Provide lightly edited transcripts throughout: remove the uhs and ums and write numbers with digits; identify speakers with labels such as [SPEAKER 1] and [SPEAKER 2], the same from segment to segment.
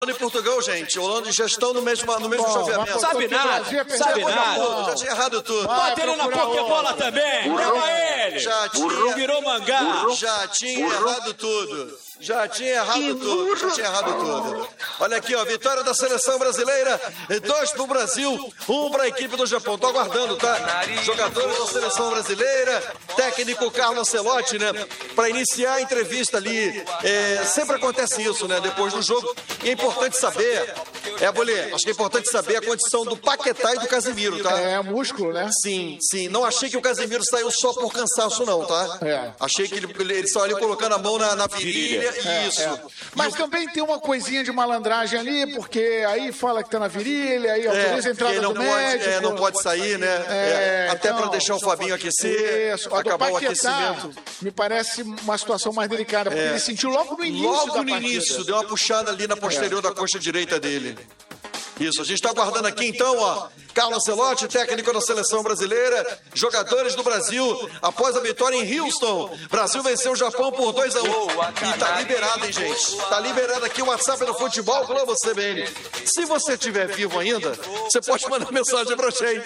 [SPEAKER 1] em Portugal, gente. Holanda e já estão no mesmo chaveamento.
[SPEAKER 2] Sabe nada.
[SPEAKER 1] Já tinha errado tudo.
[SPEAKER 2] Bota ele na Pokébola também. Leva ele. Virou mangá.
[SPEAKER 1] Já tinha errado tudo. Já tinha errado tudo. Olha aqui, ó, vitória da seleção brasileira. 2 pro Brasil, 1 pra equipe do Japão. Tô aguardando, tá? Jogadores da seleção brasileira, técnico Carlo Ancelotti, né? Pra iniciar a entrevista ali. Sempre acontece isso, né? Depois do jogo. E é importante saber, Bolê, acho que é importante saber a condição do Paquetá e do Casemiro, tá?
[SPEAKER 3] Músculo, né?
[SPEAKER 1] Sim. Não achei que o Casemiro saiu só por cansaço, não, tá? Achei que ele só ali colocando a mão na virilha. Isso.
[SPEAKER 3] Mas também tem uma coisinha de malandragem ali, porque aí fala que tá na virilha, aí autoriza a entrada do médico.
[SPEAKER 1] Não pode sair, né? Até para deixar o Fabinho aquecer, acabar o aquecimento.
[SPEAKER 3] Me parece uma situação mais delicada, porque ele sentiu logo no início
[SPEAKER 1] Logo no início, deu uma puxada ali na posterior da coxa direita dele. Isso, a gente está aguardando aqui então, ó, Carlo Ancelotti, técnico da seleção brasileira, jogadores do Brasil, após a vitória em Houston. Brasil venceu o Japão por 2-1. E tá liberado, hein, gente? Tá liberado aqui o WhatsApp do Futebol Globo CBN. Se você estiver vivo ainda, você pode mandar mensagem pra gente.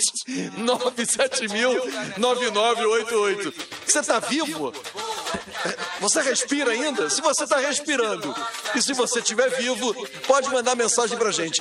[SPEAKER 1] 97000-9988. Você tá vivo? Você respira ainda? Se você tá respirando e se você estiver vivo, pode mandar mensagem pra gente.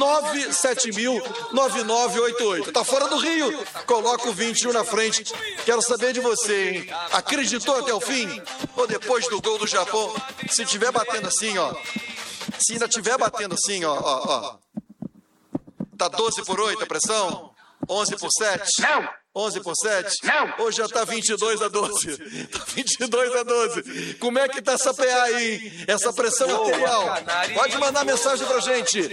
[SPEAKER 1] 97000-9988. Tá fora do Rio? Coloca o 21 na frente. Quero saber de você, hein? Acreditou até o fim? Ou depois do gol do Japão? Se tiver batendo assim, ó. Se ainda tiver batendo assim, ó. Tá 12-8 a pressão? 11-7? Não! 11-7?
[SPEAKER 4] Não!
[SPEAKER 1] Hoje já tá 22-12. Tá 22-12. Como é que tá essa PA aí, hein? Essa pressão arterial? Pode mandar mensagem pra gente.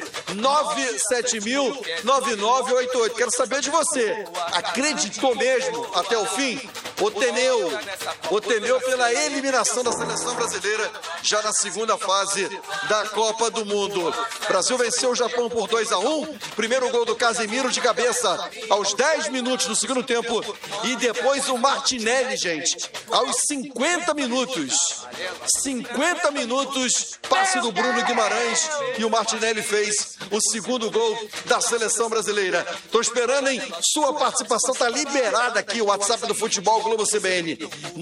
[SPEAKER 1] 97000-9988. Quero saber de você. Acreditou mesmo até o fim? Ou temeu pela eliminação da seleção brasileira já na segunda fase da Copa do Mundo? Brasil venceu o Japão por 2-1. Primeiro gol do Casemiro de cabeça aos 10 minutos do segundo tempo. E depois o Martinelli, gente, aos 50 minutos. 50 minutos, passe do Bruno Guimarães. E o Martinelli fez o segundo gol da seleção brasileira. Tô esperando, hein? Sua participação tá liberada aqui, o WhatsApp do Futebol Globo CBN.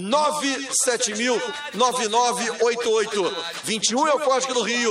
[SPEAKER 1] 97000-9988. 21 é o código do Rio.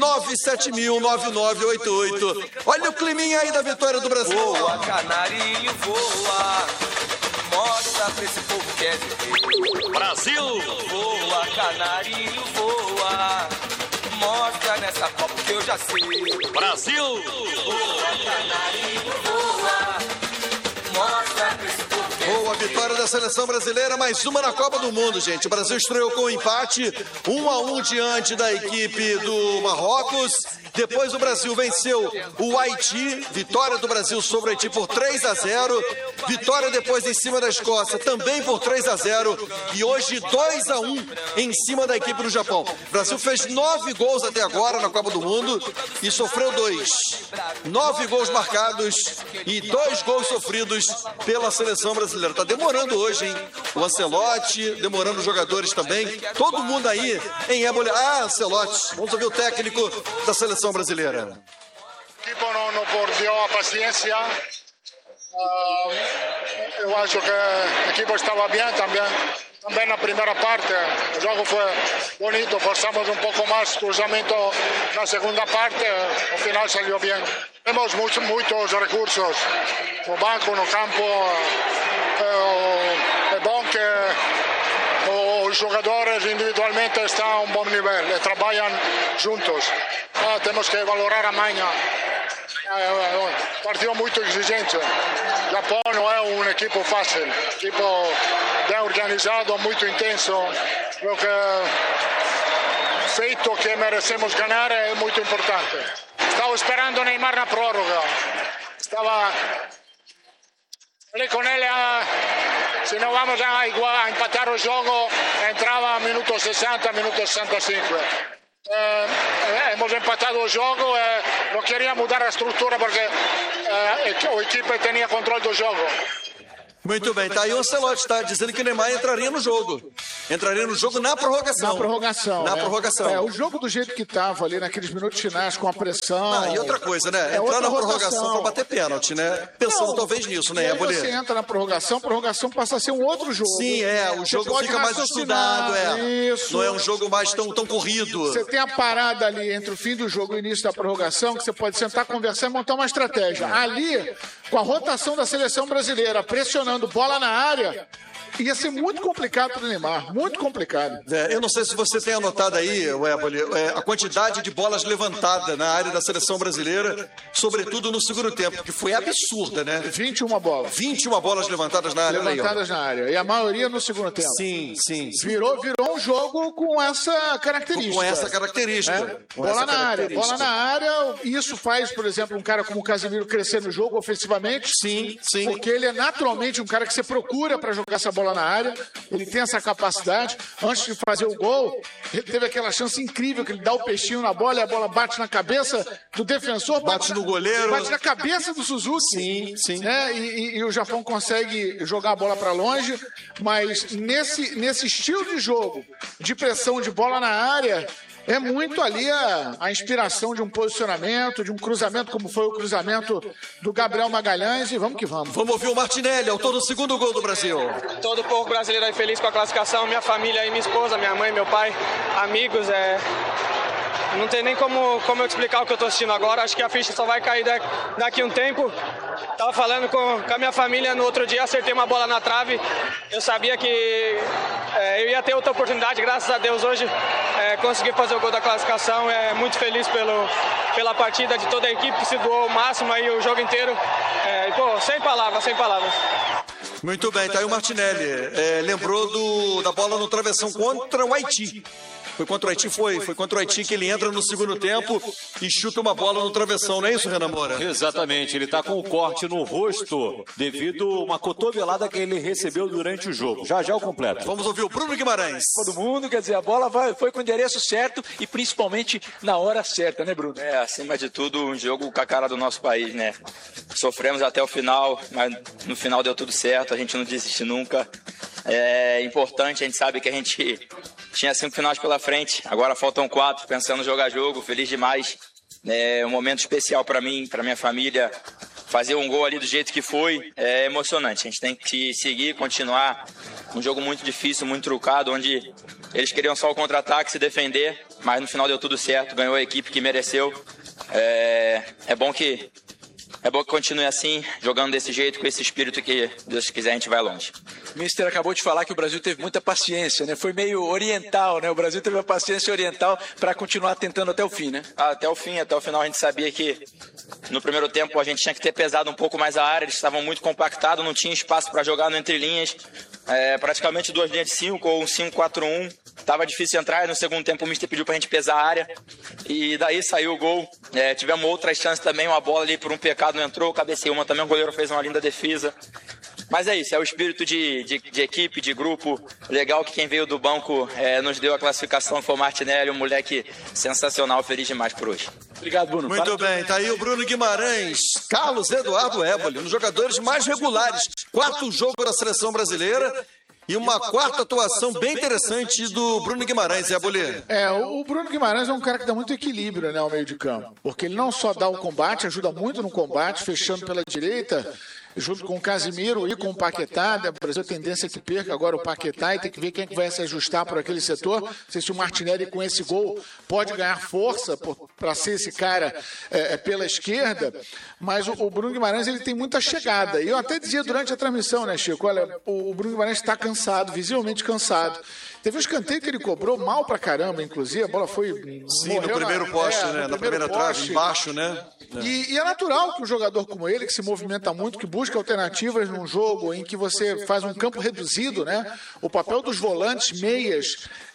[SPEAKER 1] 97000-9988. Olha o climinha aí da vitória do Brasil.
[SPEAKER 4] Voa, canarinho, voa. Mostra pra esse povo que é viver.
[SPEAKER 2] Brasil!
[SPEAKER 4] Voa, canarinho, voa. Mostra nessa Copa que eu já sei.
[SPEAKER 2] Brasil!
[SPEAKER 4] Voa, canarinho, voa. Mostra pra esse povo que é
[SPEAKER 1] Boa vitória da seleção brasileira, mais uma na Copa do Mundo, gente. O Brasil estreou com um empate, 1-1 diante da equipe do Marrocos. Depois o Brasil venceu o Haiti, vitória do Brasil sobre o Haiti por 3-0. Vitória depois em cima da Escócia, também por 3-0. E hoje 2-1 em cima da equipe do Japão. O Brasil fez 9 gols até agora na Copa do Mundo e sofreu 2. 9 gols marcados e 2 gols sofridos pela seleção brasileira. Tá demorando hoje, hein? O Ancelotti, demorando os jogadores também. Todo mundo aí em éboli. Ancelotti. Vamos ouvir o técnico da seleção brasileira.
[SPEAKER 5] El equipo no perdió a paciencia. Eu acho que o equipo estava bem também. Também na primeira parte, o jogo foi bonito, forçamos um pouco mais cruzamento na segunda parte, no final saiu bem. Temos muitos recursos no banco, no campo. É bom que os jogadores individualmente estão a um bom nível e trabalham juntos. Temos que valorar amanhã. Partido muito exigente. O Japão não é uma equipe fácil. Equipe bem organizado, muito intenso. O feito que merecemos ganhar é muito importante. Estava esperando Neymar na prórroga. Estava ali com ele. Se não vamos a empatar o jogo, entrava minuto 60, minuto 65. Hemos empatado o jogo, não queria mudar a estrutura porque a equipe tinha controle do jogo.
[SPEAKER 1] Muito bem, tá aí o Ancelotti, tá dizendo que o Neymar entraria no jogo. Entraria no jogo na prorrogação.
[SPEAKER 3] Na prorrogação.
[SPEAKER 1] Na prorrogação.
[SPEAKER 3] O jogo do jeito que tava ali naqueles minutos finais, com a pressão.
[SPEAKER 1] E outra coisa, né? Entrar na prorrogação pra bater pênalti, né? Pensando talvez nisso, né,
[SPEAKER 3] Ebolim? Você entra na prorrogação passa a ser um outro jogo.
[SPEAKER 1] Sim, o jogo fica mais estudado, Isso. Não é um jogo mais tão corrido.
[SPEAKER 3] Você tem a parada ali entre o fim do jogo e o início da prorrogação, que você pode sentar, conversar e montar uma estratégia. Ali, com a rotação da seleção brasileira, pressionando bola na área, ia ser muito complicado para o Neymar, muito complicado.
[SPEAKER 1] Eu não sei se você tem anotado aí, Éboli, a quantidade de bolas levantadas na área da seleção brasileira, sobretudo no segundo tempo, que foi absurda, né?
[SPEAKER 3] 21 bolas.
[SPEAKER 1] 21 bolas levantadas na área.
[SPEAKER 3] Levantadas na área. E a maioria no segundo tempo.
[SPEAKER 1] Sim.
[SPEAKER 3] Virou um jogo com essa característica.
[SPEAKER 1] Com essa característica.
[SPEAKER 3] Bola na área. Isso faz, por exemplo, um cara como o Casemiro crescer no jogo ofensivamente.
[SPEAKER 1] Sim.
[SPEAKER 3] Porque ele é naturalmente um cara que você procura para jogar essa bola na área, ele tem essa capacidade. Antes de fazer o gol, ele teve aquela chance incrível que ele dá o peixinho na bola e a bola bate na cabeça do defensor,
[SPEAKER 1] bate no goleiro,
[SPEAKER 3] bate na cabeça do Suzuki.
[SPEAKER 1] Sim.
[SPEAKER 3] E o Japão consegue jogar a bola para longe, mas nesse estilo de jogo, de pressão de bola na área, é muito ali a inspiração de um posicionamento, de um cruzamento, como foi o cruzamento do Gabriel Magalhães, e vamos que vamos.
[SPEAKER 1] Vamos ouvir o Martinelli, autor do segundo gol do Brasil.
[SPEAKER 6] Todo o povo brasileiro aí feliz com a classificação, minha família aí, minha esposa, minha mãe, meu pai, amigos, não tem nem como eu te explicar o que eu tô assistindo agora, acho que a ficha só vai cair daqui a um tempo. Tava falando com a minha família no outro dia, acertei uma bola na trave, eu sabia que eu ia ter outra oportunidade, graças a Deus hoje consegui fazer o gol da classificação, muito feliz pela partida de toda a equipe que se doou ao máximo aí o jogo inteiro, sem palavras.
[SPEAKER 1] Muito bem, tá aí o Martinelli, lembrou da bola no travessão contra o Haiti. Foi contra o Haiti, foi contra o Haiti que ele entra no segundo tempo e chuta uma bola no travessão, não é isso, Renan Moura?
[SPEAKER 2] Exatamente, ele está com o corte no rosto devido a uma cotovelada que ele recebeu durante o jogo. Já o completo.
[SPEAKER 1] Vamos ouvir o Bruno Guimarães.
[SPEAKER 7] Todo mundo, quer dizer, a bola foi com o endereço certo e principalmente na hora certa, né, Bruno?
[SPEAKER 8] Acima de tudo, um jogo com a cara do nosso país, né? Sofremos até o final, mas no final deu tudo certo, a gente não desiste nunca. É importante, a gente sabe que a gente tinha 5 finais pela frente, agora faltam 4, pensando em jogar jogo, feliz demais. É um momento especial para mim, para minha família. Fazer um gol ali do jeito que foi é emocionante. A gente tem que seguir, continuar. Um jogo muito difícil, muito trucado, onde eles queriam só o contra-ataque, se defender, mas no final deu tudo certo, ganhou a equipe que mereceu. É bom que continue assim, jogando desse jeito, com esse espírito que Deus quiser a gente vai longe.
[SPEAKER 7] O Mister acabou de falar que o Brasil teve muita paciência, né? Foi meio oriental, né? O Brasil teve uma paciência oriental para continuar tentando até o fim, né?
[SPEAKER 8] Até o final a gente sabia que no primeiro tempo a gente tinha que ter pesado um pouco mais a área, eles estavam muito compactados, não tinha espaço para jogar no entre linhas, praticamente 2 linhas de 5 ou um 5-4-1. Tava difícil entrar, no segundo tempo o Mister pediu pra gente pesar a área e daí saiu o gol. Tivemos outras chances também, uma bola ali por um pecado não entrou, cabeceou uma também, o goleiro fez uma linda defesa. Mas é isso, é o espírito de equipe, de grupo. Legal que quem veio do banco nos deu a classificação, foi o Martinelli, um moleque sensacional, feliz demais por hoje.
[SPEAKER 7] Obrigado, Bruno.
[SPEAKER 1] Muito bem, tá aí o Bruno Guimarães, Carlos Eduardo Éboli, um dos jogadores mais regulares. 4º jogo da seleção brasileira. E uma 4ª atuação bem interessante do Bruno Guimarães, Éboli.
[SPEAKER 3] O Bruno Guimarães é um cara que dá muito equilíbrio, né, ao meio de campo. Porque ele não só dá o combate, ajuda muito no combate, fechando pela direita, junto com o Casemiro e com o Paquetá. O Brasil tem tendência que perca agora o Paquetá e tem que ver quem é que vai se ajustar por aquele setor. Não sei se o Martinelli com esse gol pode ganhar força para ser esse cara pela esquerda, mas o Bruno Guimarães ele tem muita chegada. E eu até dizia durante a transmissão, né, Chico? Olha, o Bruno Guimarães está cansado, visivelmente cansado. Teve um escanteio que ele cobrou mal pra caramba, inclusive, a bola foi...
[SPEAKER 1] Sim, no primeiro poste, né? Na primeira trave, embaixo, né?
[SPEAKER 3] E é natural que um jogador como ele, que se movimenta muito, que busca alternativas num jogo em que você faz um campo reduzido, né? O papel dos volantes, meias,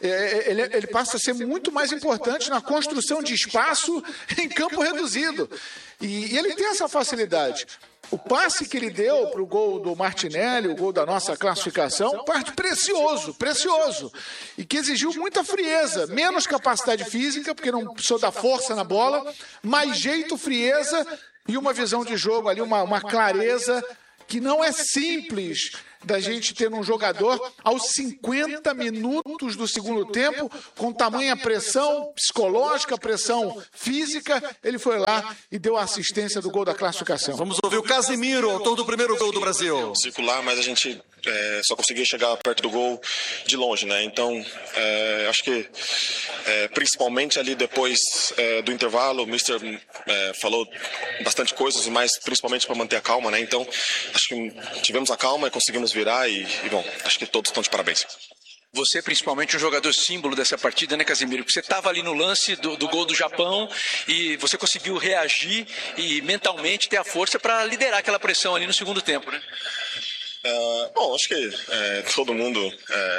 [SPEAKER 3] ele passa a ser muito mais importante na construção de espaço em campo reduzido. E ele tem essa facilidade. O passe que ele deu para o gol do Martinelli, o gol da nossa classificação, parte precioso, e que exigiu muita frieza, menos capacidade física, porque não precisou dar força na bola, mais jeito, frieza e uma visão de jogo ali, uma clareza que não é simples da gente ter um jogador aos 50 minutos do segundo tempo, com tamanha pressão psicológica, pressão física, ele foi lá e deu a assistência do gol da classificação.
[SPEAKER 1] Vamos ouvir o Casemiro, autor do primeiro gol do Brasil.
[SPEAKER 9] Circular, mas a gente só conseguia chegar perto do gol de longe, né? Então, acho que principalmente ali depois do intervalo, o Mister falou bastante coisas, mas principalmente para manter a calma, né? Então, acho que tivemos a calma e conseguimos virar e bom, acho que todos estão de parabéns.
[SPEAKER 7] Você, principalmente, um jogador símbolo dessa partida, né, Casemiro? Porque você estava ali no lance do gol do Japão e você conseguiu reagir e mentalmente ter a força para liderar aquela pressão ali no segundo tempo, né?
[SPEAKER 9] Bom, acho que todo mundo,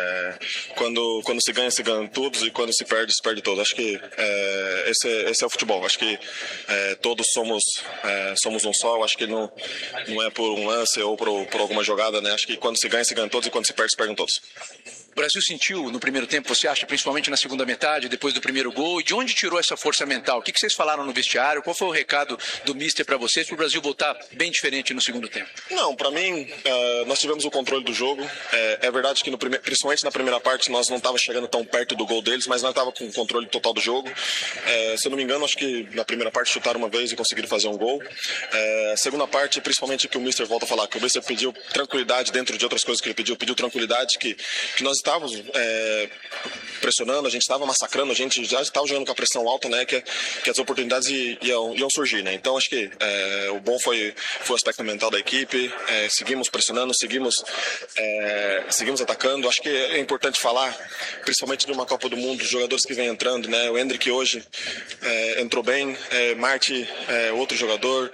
[SPEAKER 9] quando se ganha todos, e quando se perde todos. Acho que esse é o futebol. Acho que todos somos um só. Acho que não é por um lance ou por alguma jogada, né? Acho que quando se ganha todos, e quando se perdem todos.
[SPEAKER 7] O Brasil sentiu no primeiro tempo, você acha, principalmente na segunda metade, depois do primeiro gol, e de onde tirou essa força mental? O que vocês falaram no vestiário? Qual foi o recado do Mister para vocês, para o Brasil voltar bem diferente no segundo tempo?
[SPEAKER 9] Não, para mim, nós tivemos o controle do jogo. É verdade que, principalmente na primeira parte, nós não estávamos chegando tão perto do gol deles, mas nós estávamos com o controle total do jogo. Se eu não me engano, acho que na primeira parte chutaram uma vez e conseguiram fazer um gol. Segunda parte, principalmente que o Mister volta a falar, que o Mister pediu tranquilidade dentro de outras coisas que ele pediu tranquilidade, que nós estávamos pressionando, a gente estava massacrando, a gente já estava jogando com a pressão alta, né, que as oportunidades iam surgir, né? Então acho que o bom foi o aspecto mental da equipe. Seguimos pressionando, seguimos atacando. Acho que é importante falar, principalmente numa Copa do Mundo, os jogadores que vêm entrando, né? O Endrick hoje entrou bem, Marti, outro jogador,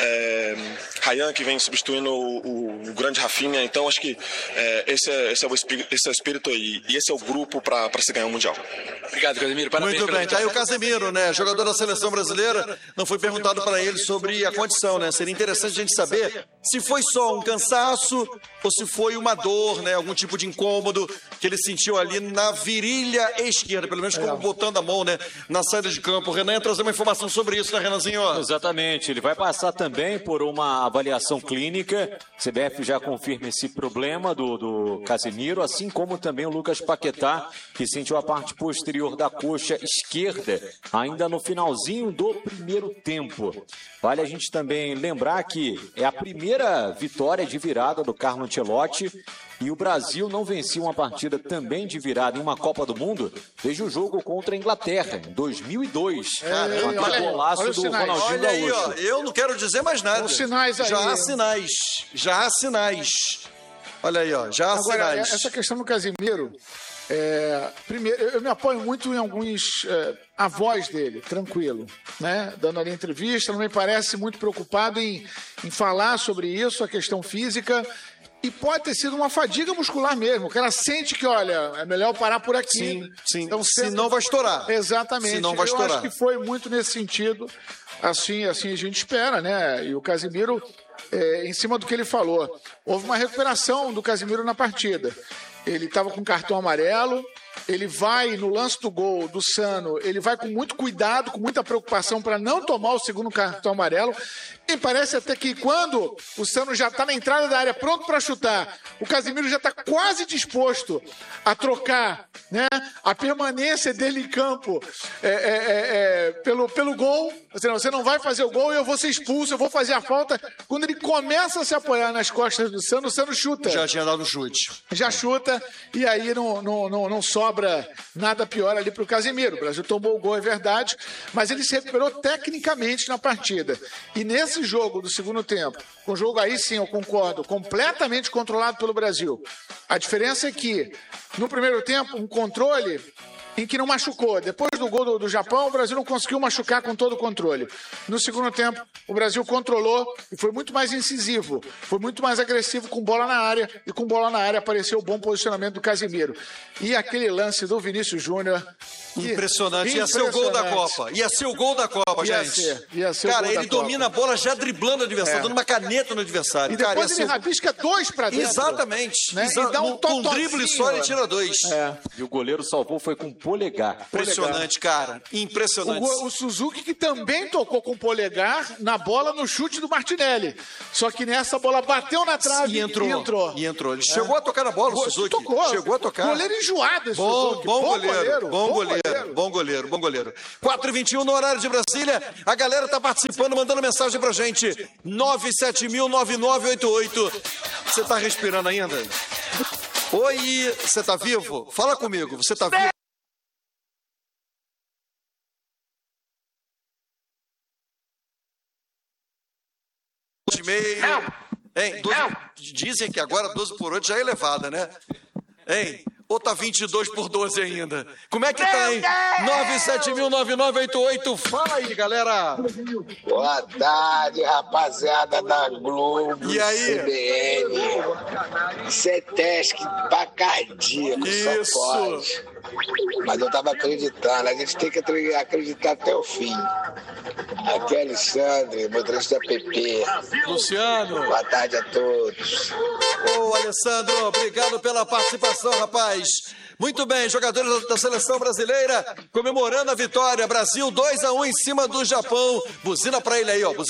[SPEAKER 9] Ryan, que vem substituindo o grande Rafinha. Então acho que esse é o espírito e esse é o grupo para se ganhar o Mundial.
[SPEAKER 7] Obrigado, Casemiro. Parabéns.
[SPEAKER 1] Muito bem, tá aí o Casemiro, né? Jogador da seleção brasileira. Não foi perguntado para ele sobre a condição, né? Seria interessante a gente saber se foi só um cansaço ou se foi uma dor, né? Algum tipo de incômodo que ele sentiu ali na virilha esquerda, pelo menos como botando a mão, né? Na saída de campo. O Renan ia trazer uma informação sobre isso, né, Renanzinho?
[SPEAKER 2] Exatamente. Ele vai passar também por uma avaliação clínica. O CBF já confirma esse problema do Casemiro, assim como também o Lucas Paquetá, que sentiu a parte posterior da coxa esquerda, ainda no finalzinho do primeiro tempo. Vale a gente também lembrar que é a primeira vitória de virada do Carlo Ancelotti e o Brasil não vencia uma partida também de virada em uma Copa do Mundo desde o jogo contra a Inglaterra, em 2002.
[SPEAKER 1] Caramba,
[SPEAKER 2] olha o golaço do Ronaldinho
[SPEAKER 1] olha aí, ó,
[SPEAKER 2] Gaúcho.
[SPEAKER 1] eu não quero dizer mais nada.
[SPEAKER 3] Os sinais aí.
[SPEAKER 1] Já há sinais. Olha aí, ó, já há
[SPEAKER 3] Agora,
[SPEAKER 1] sinais.
[SPEAKER 3] essa questão do Casemiro, primeiro, eu me apoio muito em alguns a voz dele, tranquilo, né? Dando ali entrevista, não me parece muito preocupado em falar sobre isso, a questão física. E pode ter sido uma fadiga muscular mesmo. O cara sente que, olha, é melhor parar por aqui.
[SPEAKER 1] Sim.
[SPEAKER 3] Então,
[SPEAKER 1] senão vai estourar.
[SPEAKER 3] Exatamente.
[SPEAKER 1] Senão vai estourar.
[SPEAKER 3] Eu acho que foi muito nesse sentido. Assim a gente espera, né? E o Casemiro, em cima do que ele falou, houve uma recuperação do Casemiro na partida. Ele estava com cartão amarelo, ele vai no lance do gol do Sano, ele vai com muito cuidado, com muita preocupação para não tomar o segundo cartão amarelo. E parece até que quando o Sano já está na entrada da área, pronto para chutar, o Casemiro já está quase disposto a trocar, né, a permanência dele em campo pelo gol. Você não vai fazer o gol e eu vou ser expulso, eu vou fazer a falta. Quando ele começa a se apoiar nas costas do Sano, o Sano chuta.
[SPEAKER 1] Já tinha dado um chute.
[SPEAKER 3] Já chuta e aí não sobra nada pior ali para o Casemiro. O Brasil tomou o gol, é verdade, mas ele se recuperou tecnicamente na partida. E nesse jogo do segundo tempo, um jogo aí sim, eu concordo, completamente controlado pelo Brasil. A diferença é que, no primeiro tempo, um controle em que não machucou. Depois do gol do Japão, o Brasil não conseguiu machucar com todo o controle. No segundo tempo, o Brasil controlou e foi muito mais incisivo, foi muito mais agressivo com bola na área, e com bola na área apareceu o bom posicionamento do Casemiro. E aquele lance do Vinícius Júnior...
[SPEAKER 1] Impressionante. Ia ser o gol da Copa. Ia ser o gol da Copa, gente.
[SPEAKER 3] Ia ser
[SPEAKER 1] cara,
[SPEAKER 3] o gol
[SPEAKER 1] ele domina a bola já driblando o adversário, dando uma caneta no adversário.
[SPEAKER 3] E depois
[SPEAKER 1] cara,
[SPEAKER 3] ele rabisca dois pra dentro.
[SPEAKER 1] Exatamente.
[SPEAKER 3] Né? E dá um
[SPEAKER 1] com um drible só, ele tira dois.
[SPEAKER 2] E o goleiro salvou, foi com polegar.
[SPEAKER 1] Impressionante, cara. Impressionante.
[SPEAKER 3] O Suzuki que também tocou com o polegar na bola no chute do Martinelli. Só que nessa a bola bateu na trave
[SPEAKER 1] e entrou. Ele chegou a tocar na bola, o Suzuki. Chegou a tocar.
[SPEAKER 3] Goleiro enjoado esse Suzuki.
[SPEAKER 1] Bom goleiro. 4h21 no horário de Brasília. A galera tá participando, mandando mensagem pra gente. 970009988. Você tá respirando ainda? Oi, você tá vivo? Fala comigo, você tá vivo? Hein? Dizem que agora 12 por 8 já é elevada, né? Hein? Ou tá 22 por 12 ainda? Como é que tá, hein? 970009988. Fala aí, galera.
[SPEAKER 10] Boa tarde, rapaziada da Globo.
[SPEAKER 1] E aí?
[SPEAKER 10] CBN. Isso é teste pra cardíaco,
[SPEAKER 1] isso.
[SPEAKER 10] Só pode. Mas eu tava acreditando, a gente tem que acreditar até o fim. Aqui é Alexandre, motorista da PP.
[SPEAKER 1] Luciano.
[SPEAKER 10] Boa tarde a todos.
[SPEAKER 1] Ô, Alessandro, obrigado pela participação, rapaz. Muito bem, jogadores da seleção brasileira comemorando a vitória. Brasil 2-1 em cima do Japão. Buzina pra ele aí, ó.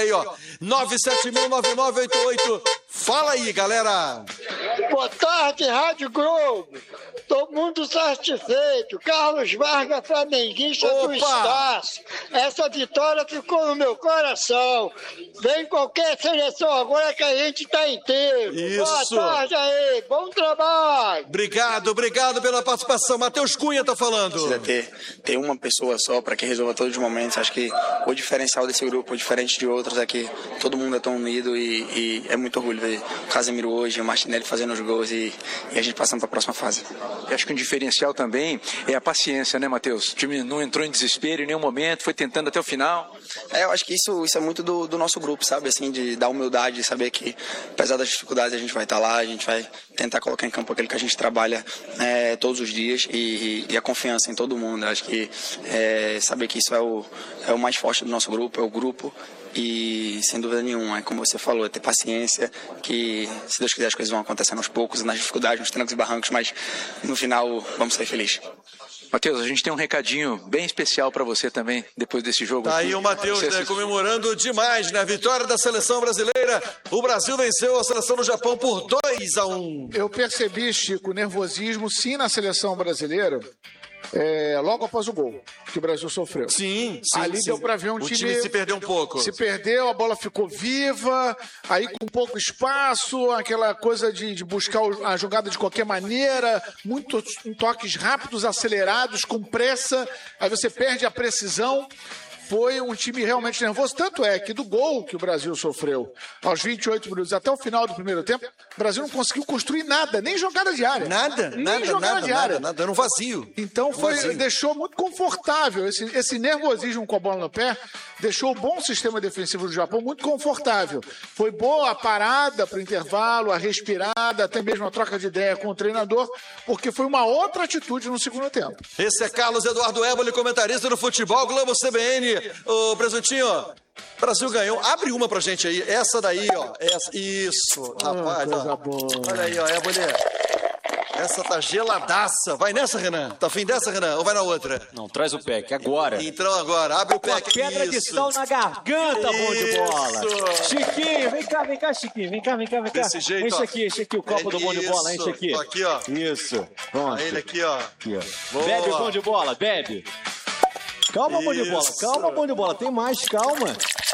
[SPEAKER 1] 970009988. Fala aí, galera.
[SPEAKER 11] Boa tarde, Rádio Globo. Tô muito satisfeito. Carlos Vargas, flamenguista do Estácio. Essa vitória ficou no meu coração. Vem qualquer seleção agora que a gente tá inteiro.
[SPEAKER 1] Isso.
[SPEAKER 11] Boa tarde aí. Bom trabalho.
[SPEAKER 1] Obrigado pela participação. Matheus Cunha tá falando.
[SPEAKER 12] Precisa ter uma pessoa só para que resolva todos os momentos. Acho que o diferencial desse grupo, diferente de outros, é que todo mundo é tão unido e é muito orgulho ver o Casemiro hoje, o Martinelli fazendo os gols e a gente passando para a próxima fase.
[SPEAKER 7] Eu acho que um diferencial também é a paciência, né, Matheus? O time não entrou em desespero em nenhum momento, foi tentando até o final.
[SPEAKER 12] Eu acho que isso é muito do nosso grupo, sabe? Assim, de dar humildade, de saber que, apesar das dificuldades, a gente vai estar lá, a gente vai tentar colocar em campo aquilo que a gente trabalha todos os dias e a confiança em todo mundo. Eu acho que saber que isso é o mais forte do nosso grupo, é o grupo. E sem dúvida nenhuma, como você falou, é ter paciência, que se Deus quiser as coisas vão acontecendo aos poucos, nas dificuldades, nos trancos e barrancos, mas no final vamos sair felizes.
[SPEAKER 7] Matheus, a gente tem um recadinho bem especial para você também, depois desse jogo.
[SPEAKER 1] Tá aí o Matheus, né, comemorando demais, né? A vitória da seleção brasileira. O Brasil venceu a seleção do Japão por 2-1.
[SPEAKER 3] Eu percebi, Chico, nervosismo sim na seleção brasileira. Logo após o gol que o Brasil sofreu.
[SPEAKER 1] Sim.
[SPEAKER 3] Ali deu pra ver
[SPEAKER 1] o time se perdeu um pouco.
[SPEAKER 3] Se perdeu, a bola ficou viva, aí com pouco espaço, aquela coisa de buscar a jogada de qualquer maneira, muitos toques rápidos, acelerados, com pressa, aí você perde a precisão. Foi um time realmente nervoso, tanto é que do gol que o Brasil sofreu aos 28 minutos até o final do primeiro tempo, o Brasil não conseguiu construir nada, nem jogada de área.
[SPEAKER 1] Nada, era um vazio.
[SPEAKER 3] Então deixou muito confortável, esse nervosismo com a bola no pé, deixou o bom sistema defensivo do Japão muito confortável. Foi boa a parada para o intervalo, a respirada, até mesmo a troca de ideia com o treinador, porque foi uma outra atitude no segundo tempo.
[SPEAKER 1] Esse é Carlos Eduardo Éboli, comentarista do Futebol Globo CBN. Ô, Presuntinho, Brasil ganhou. Abre uma pra gente aí. Essa daí, ó. Isso, rapaz. Olha aí, ó, Éboli. Essa tá geladaça. Vai nessa, Renan? Tá afim dessa, Renan? Ou vai na outra?
[SPEAKER 2] Não, traz o pack agora.
[SPEAKER 1] Então agora, abre o pack.
[SPEAKER 2] Pedra de sal na garganta, bom de bola. Chiquinho, vem cá, Chiquinho. Vem cá.
[SPEAKER 1] Desse jeito,
[SPEAKER 2] enche aqui o copo do bom de bola, enche aqui.
[SPEAKER 1] Tô aqui, ó.
[SPEAKER 2] Isso, pronto.
[SPEAKER 1] Ele aqui, ó.
[SPEAKER 2] Bebe o bom de bola, bebe. Calma, bom de bola, tem mais, calma.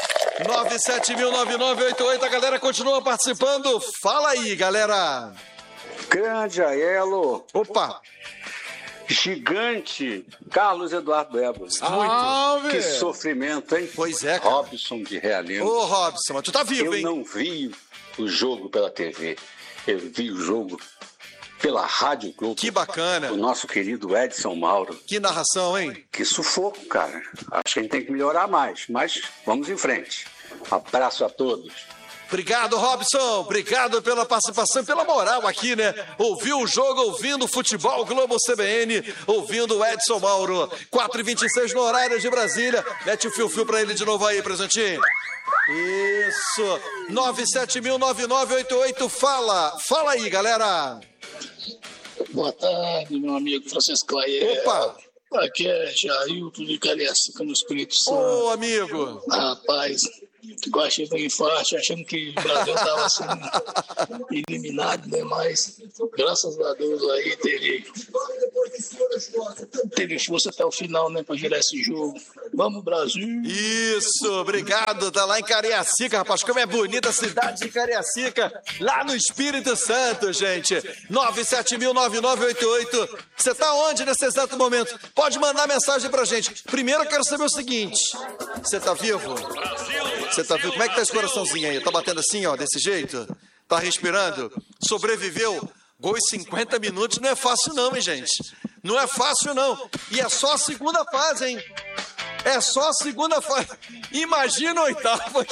[SPEAKER 1] 970009988, a galera continua participando. Fala aí, galera.
[SPEAKER 13] Grande Aiello.
[SPEAKER 1] Opa.
[SPEAKER 13] Gigante Carlos Eduardo Éboli.
[SPEAKER 1] Muito.
[SPEAKER 13] Que sofrimento, hein?
[SPEAKER 1] Pois é, cara.
[SPEAKER 13] Robson de Realengo.
[SPEAKER 1] Ô, Robson, mas tu tá vivo, hein?
[SPEAKER 13] Eu não vi o jogo pela TV. Eu vi o jogo pela Rádio Globo.
[SPEAKER 1] Que bacana.
[SPEAKER 13] O nosso querido Edson Mauro.
[SPEAKER 1] Que narração, hein?
[SPEAKER 13] Que sufoco, cara. Acho que a gente tem que melhorar mais, mas vamos em frente. Abraço a todos.
[SPEAKER 1] Obrigado, Robson. Obrigado pela participação e pela moral aqui, né? Ouviu o jogo, ouvindo o Futebol Globo CBN, ouvindo o Edson Mauro. 4h26 no horário de Brasília. Mete o fio pra ele de novo aí, Presuntinho. Isso. 970009988. Fala aí, galera.
[SPEAKER 14] Boa tarde, meu amigo Francisco Clay.
[SPEAKER 1] Opa!
[SPEAKER 14] Aqui é Jailton de Cariacica, no Espírito Santo.
[SPEAKER 1] Ô, amigo!
[SPEAKER 14] Rapaz, ficou achando um infarto, achando que o Brasil estava sendo eliminado, né? Mas, graças a Deus, aí teve força até o final, né? Pra virar esse jogo. Vamos, Brasil!
[SPEAKER 1] Isso, obrigado. Tá lá em Cariacica, rapaz. Como é bonita a cidade de Cariacica, lá no Espírito Santo, gente. 970009988. Você tá onde nesse exato momento? Pode mandar mensagem pra gente. Primeiro eu quero saber o seguinte: você tá vivo? Você tá vivo? Como é que tá esse coraçãozinho aí? Tá batendo assim, ó, desse jeito? Tá respirando? Sobreviveu? Gol em 50 minutos não é fácil não, hein, gente? Não é fácil não. E é só a segunda fase, hein? É só a segunda fase. Imagina oitavas.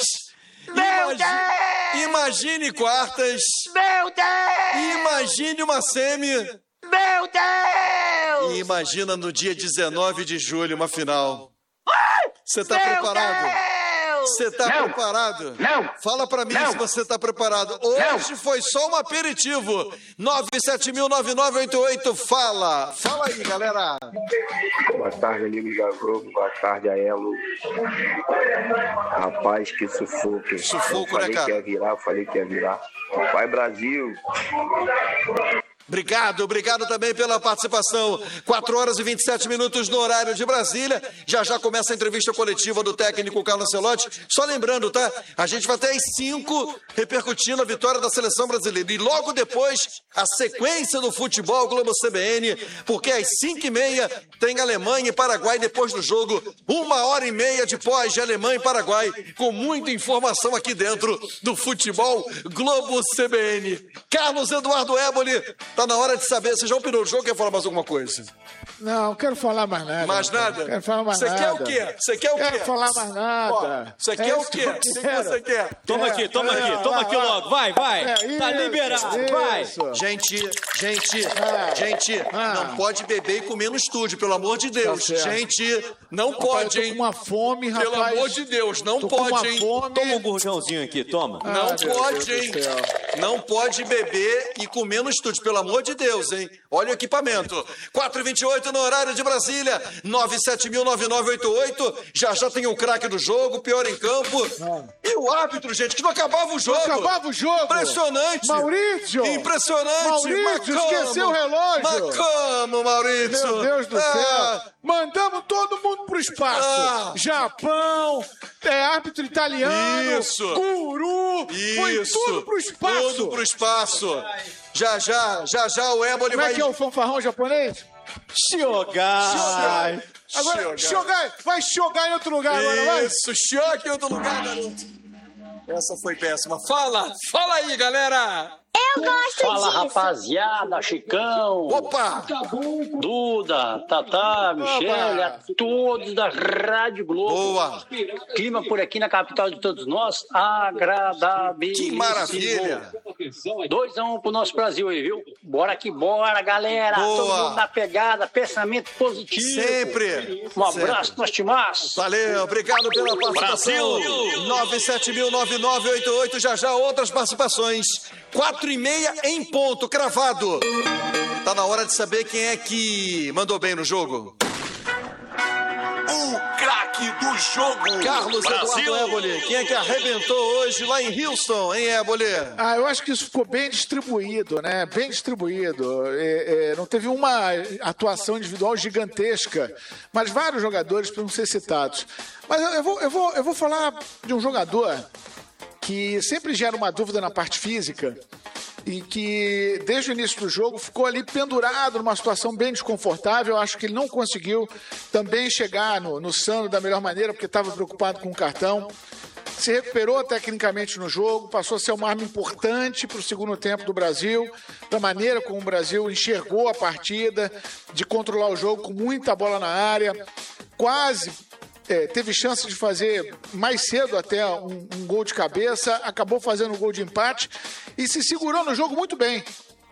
[SPEAKER 1] Imagine quartas.
[SPEAKER 15] Meu Deus!
[SPEAKER 1] Imagine uma semi.
[SPEAKER 15] Meu Deus!
[SPEAKER 1] E imagina no dia 19 de julho uma final. Você tá preparado? Você tá preparado?
[SPEAKER 15] Não!
[SPEAKER 1] Fala pra mim se você tá preparado. Hoje foi só um aperitivo. 970009988. Fala aí, galera.
[SPEAKER 16] Boa tarde, amigo da Globo. Boa tarde, Aelo. Rapaz, que sufoco.
[SPEAKER 1] Sufoco, né, cara?
[SPEAKER 16] Falei que ia virar. Vai, Brasil.
[SPEAKER 1] Obrigado também pela participação. 4 horas e 27 minutos no horário de Brasília. Já começa a entrevista coletiva do técnico Carlo Ancelotti. Só lembrando, tá? A gente vai até às 5 repercutindo a vitória da seleção brasileira. E logo depois, a sequência do futebol Globo CBN, porque às 5h30 tem Alemanha e Paraguai depois do jogo. 1h30 de pós de Alemanha e Paraguai, com muita informação aqui dentro do futebol Globo CBN. Carlos Eduardo Éboli. Tá na hora de saber. Você já opinou o jogo? Quer falar mais alguma coisa?
[SPEAKER 3] Não, quero falar mais nada.
[SPEAKER 1] Mais nada?
[SPEAKER 3] Quero falar mais nada.
[SPEAKER 1] Você quer o quê? Você quer o quê?
[SPEAKER 3] Quero falar mais nada.
[SPEAKER 1] Você quer o quê? O que você quer?
[SPEAKER 2] Toma aqui logo. Vai. Tá liberado, vai.
[SPEAKER 1] Gente, não pode beber e comer no estúdio, pelo amor de Deus. Gente, não pode, hein?
[SPEAKER 3] Tô com uma fome, rapaz.
[SPEAKER 1] Pelo amor de Deus, não pode, hein?
[SPEAKER 2] Toma um gurjãozinho aqui, toma.
[SPEAKER 1] Não pode, hein? Não pode beber e comer no estúdio, pelo amor de Deus, hein? Olha o equipamento. 4h28 no horário de Brasília. 970009988. Já tem o craque do jogo, pior em campo. E o árbitro, gente, que não acabava o jogo. Impressionante.
[SPEAKER 3] Maurício.
[SPEAKER 1] Impressionante.
[SPEAKER 3] Maurício, esqueceu o relógio.
[SPEAKER 1] Macamo, Maurício.
[SPEAKER 3] Meu Deus do céu. Mandamos todo mundo pro espaço. Japão, árbitro italiano.
[SPEAKER 1] Isso.
[SPEAKER 3] Guru. Foi tudo pro espaço.
[SPEAKER 1] Tudo pro espaço. Já o Éboli vai...
[SPEAKER 3] Como é que é o fanfarrão japonês?
[SPEAKER 2] Shogai.
[SPEAKER 3] Agora, Shogai. Vai Shogai em outro lugar agora, vai.
[SPEAKER 1] Isso, Shogai em outro lugar, garoto. Essa foi péssima. Fala aí, galera.
[SPEAKER 15] Eu gosto
[SPEAKER 17] Fala,
[SPEAKER 15] disso.
[SPEAKER 17] rapaziada, Chicão.
[SPEAKER 1] Opa!
[SPEAKER 17] Duda, Tatá, Michele, a todos da Rádio Globo.
[SPEAKER 1] Boa!
[SPEAKER 17] Clima por aqui na capital de todos nós, agradável.
[SPEAKER 1] Que maravilha!
[SPEAKER 17] 2-1 pro nosso Brasil aí, viu? Bora que bora, galera.
[SPEAKER 1] Boa.
[SPEAKER 17] Todo mundo na pegada, pensamento positivo.
[SPEAKER 1] Sempre!
[SPEAKER 17] Um abraço pro nosso timaço.
[SPEAKER 1] Valeu, obrigado pela participação. 970009988, já outras participações. 4h30 em ponto, cravado. Tá na hora de saber quem é que mandou bem no jogo. O craque do jogo, Carlos Eduardo Éboli. Quem é que arrebentou hoje lá em Houston, hein, Éboli?
[SPEAKER 3] Eu acho que isso ficou bem distribuído, né? Bem distribuído. Não teve uma atuação individual gigantesca, mas vários jogadores precisam ser citados. Mas eu vou falar de um jogador que sempre gera uma dúvida na parte física e que, desde o início do jogo, ficou ali pendurado numa situação bem desconfortável. Eu acho que ele não conseguiu também chegar no Sandro da melhor maneira, porque estava preocupado com o cartão. Se recuperou tecnicamente no jogo, passou a ser uma arma importante para o segundo tempo do Brasil, da maneira como o Brasil enxergou a partida, de controlar o jogo com muita bola na área, quase... teve chance de fazer mais cedo até um gol de cabeça, acabou fazendo um gol de empate e se segurou no jogo muito bem.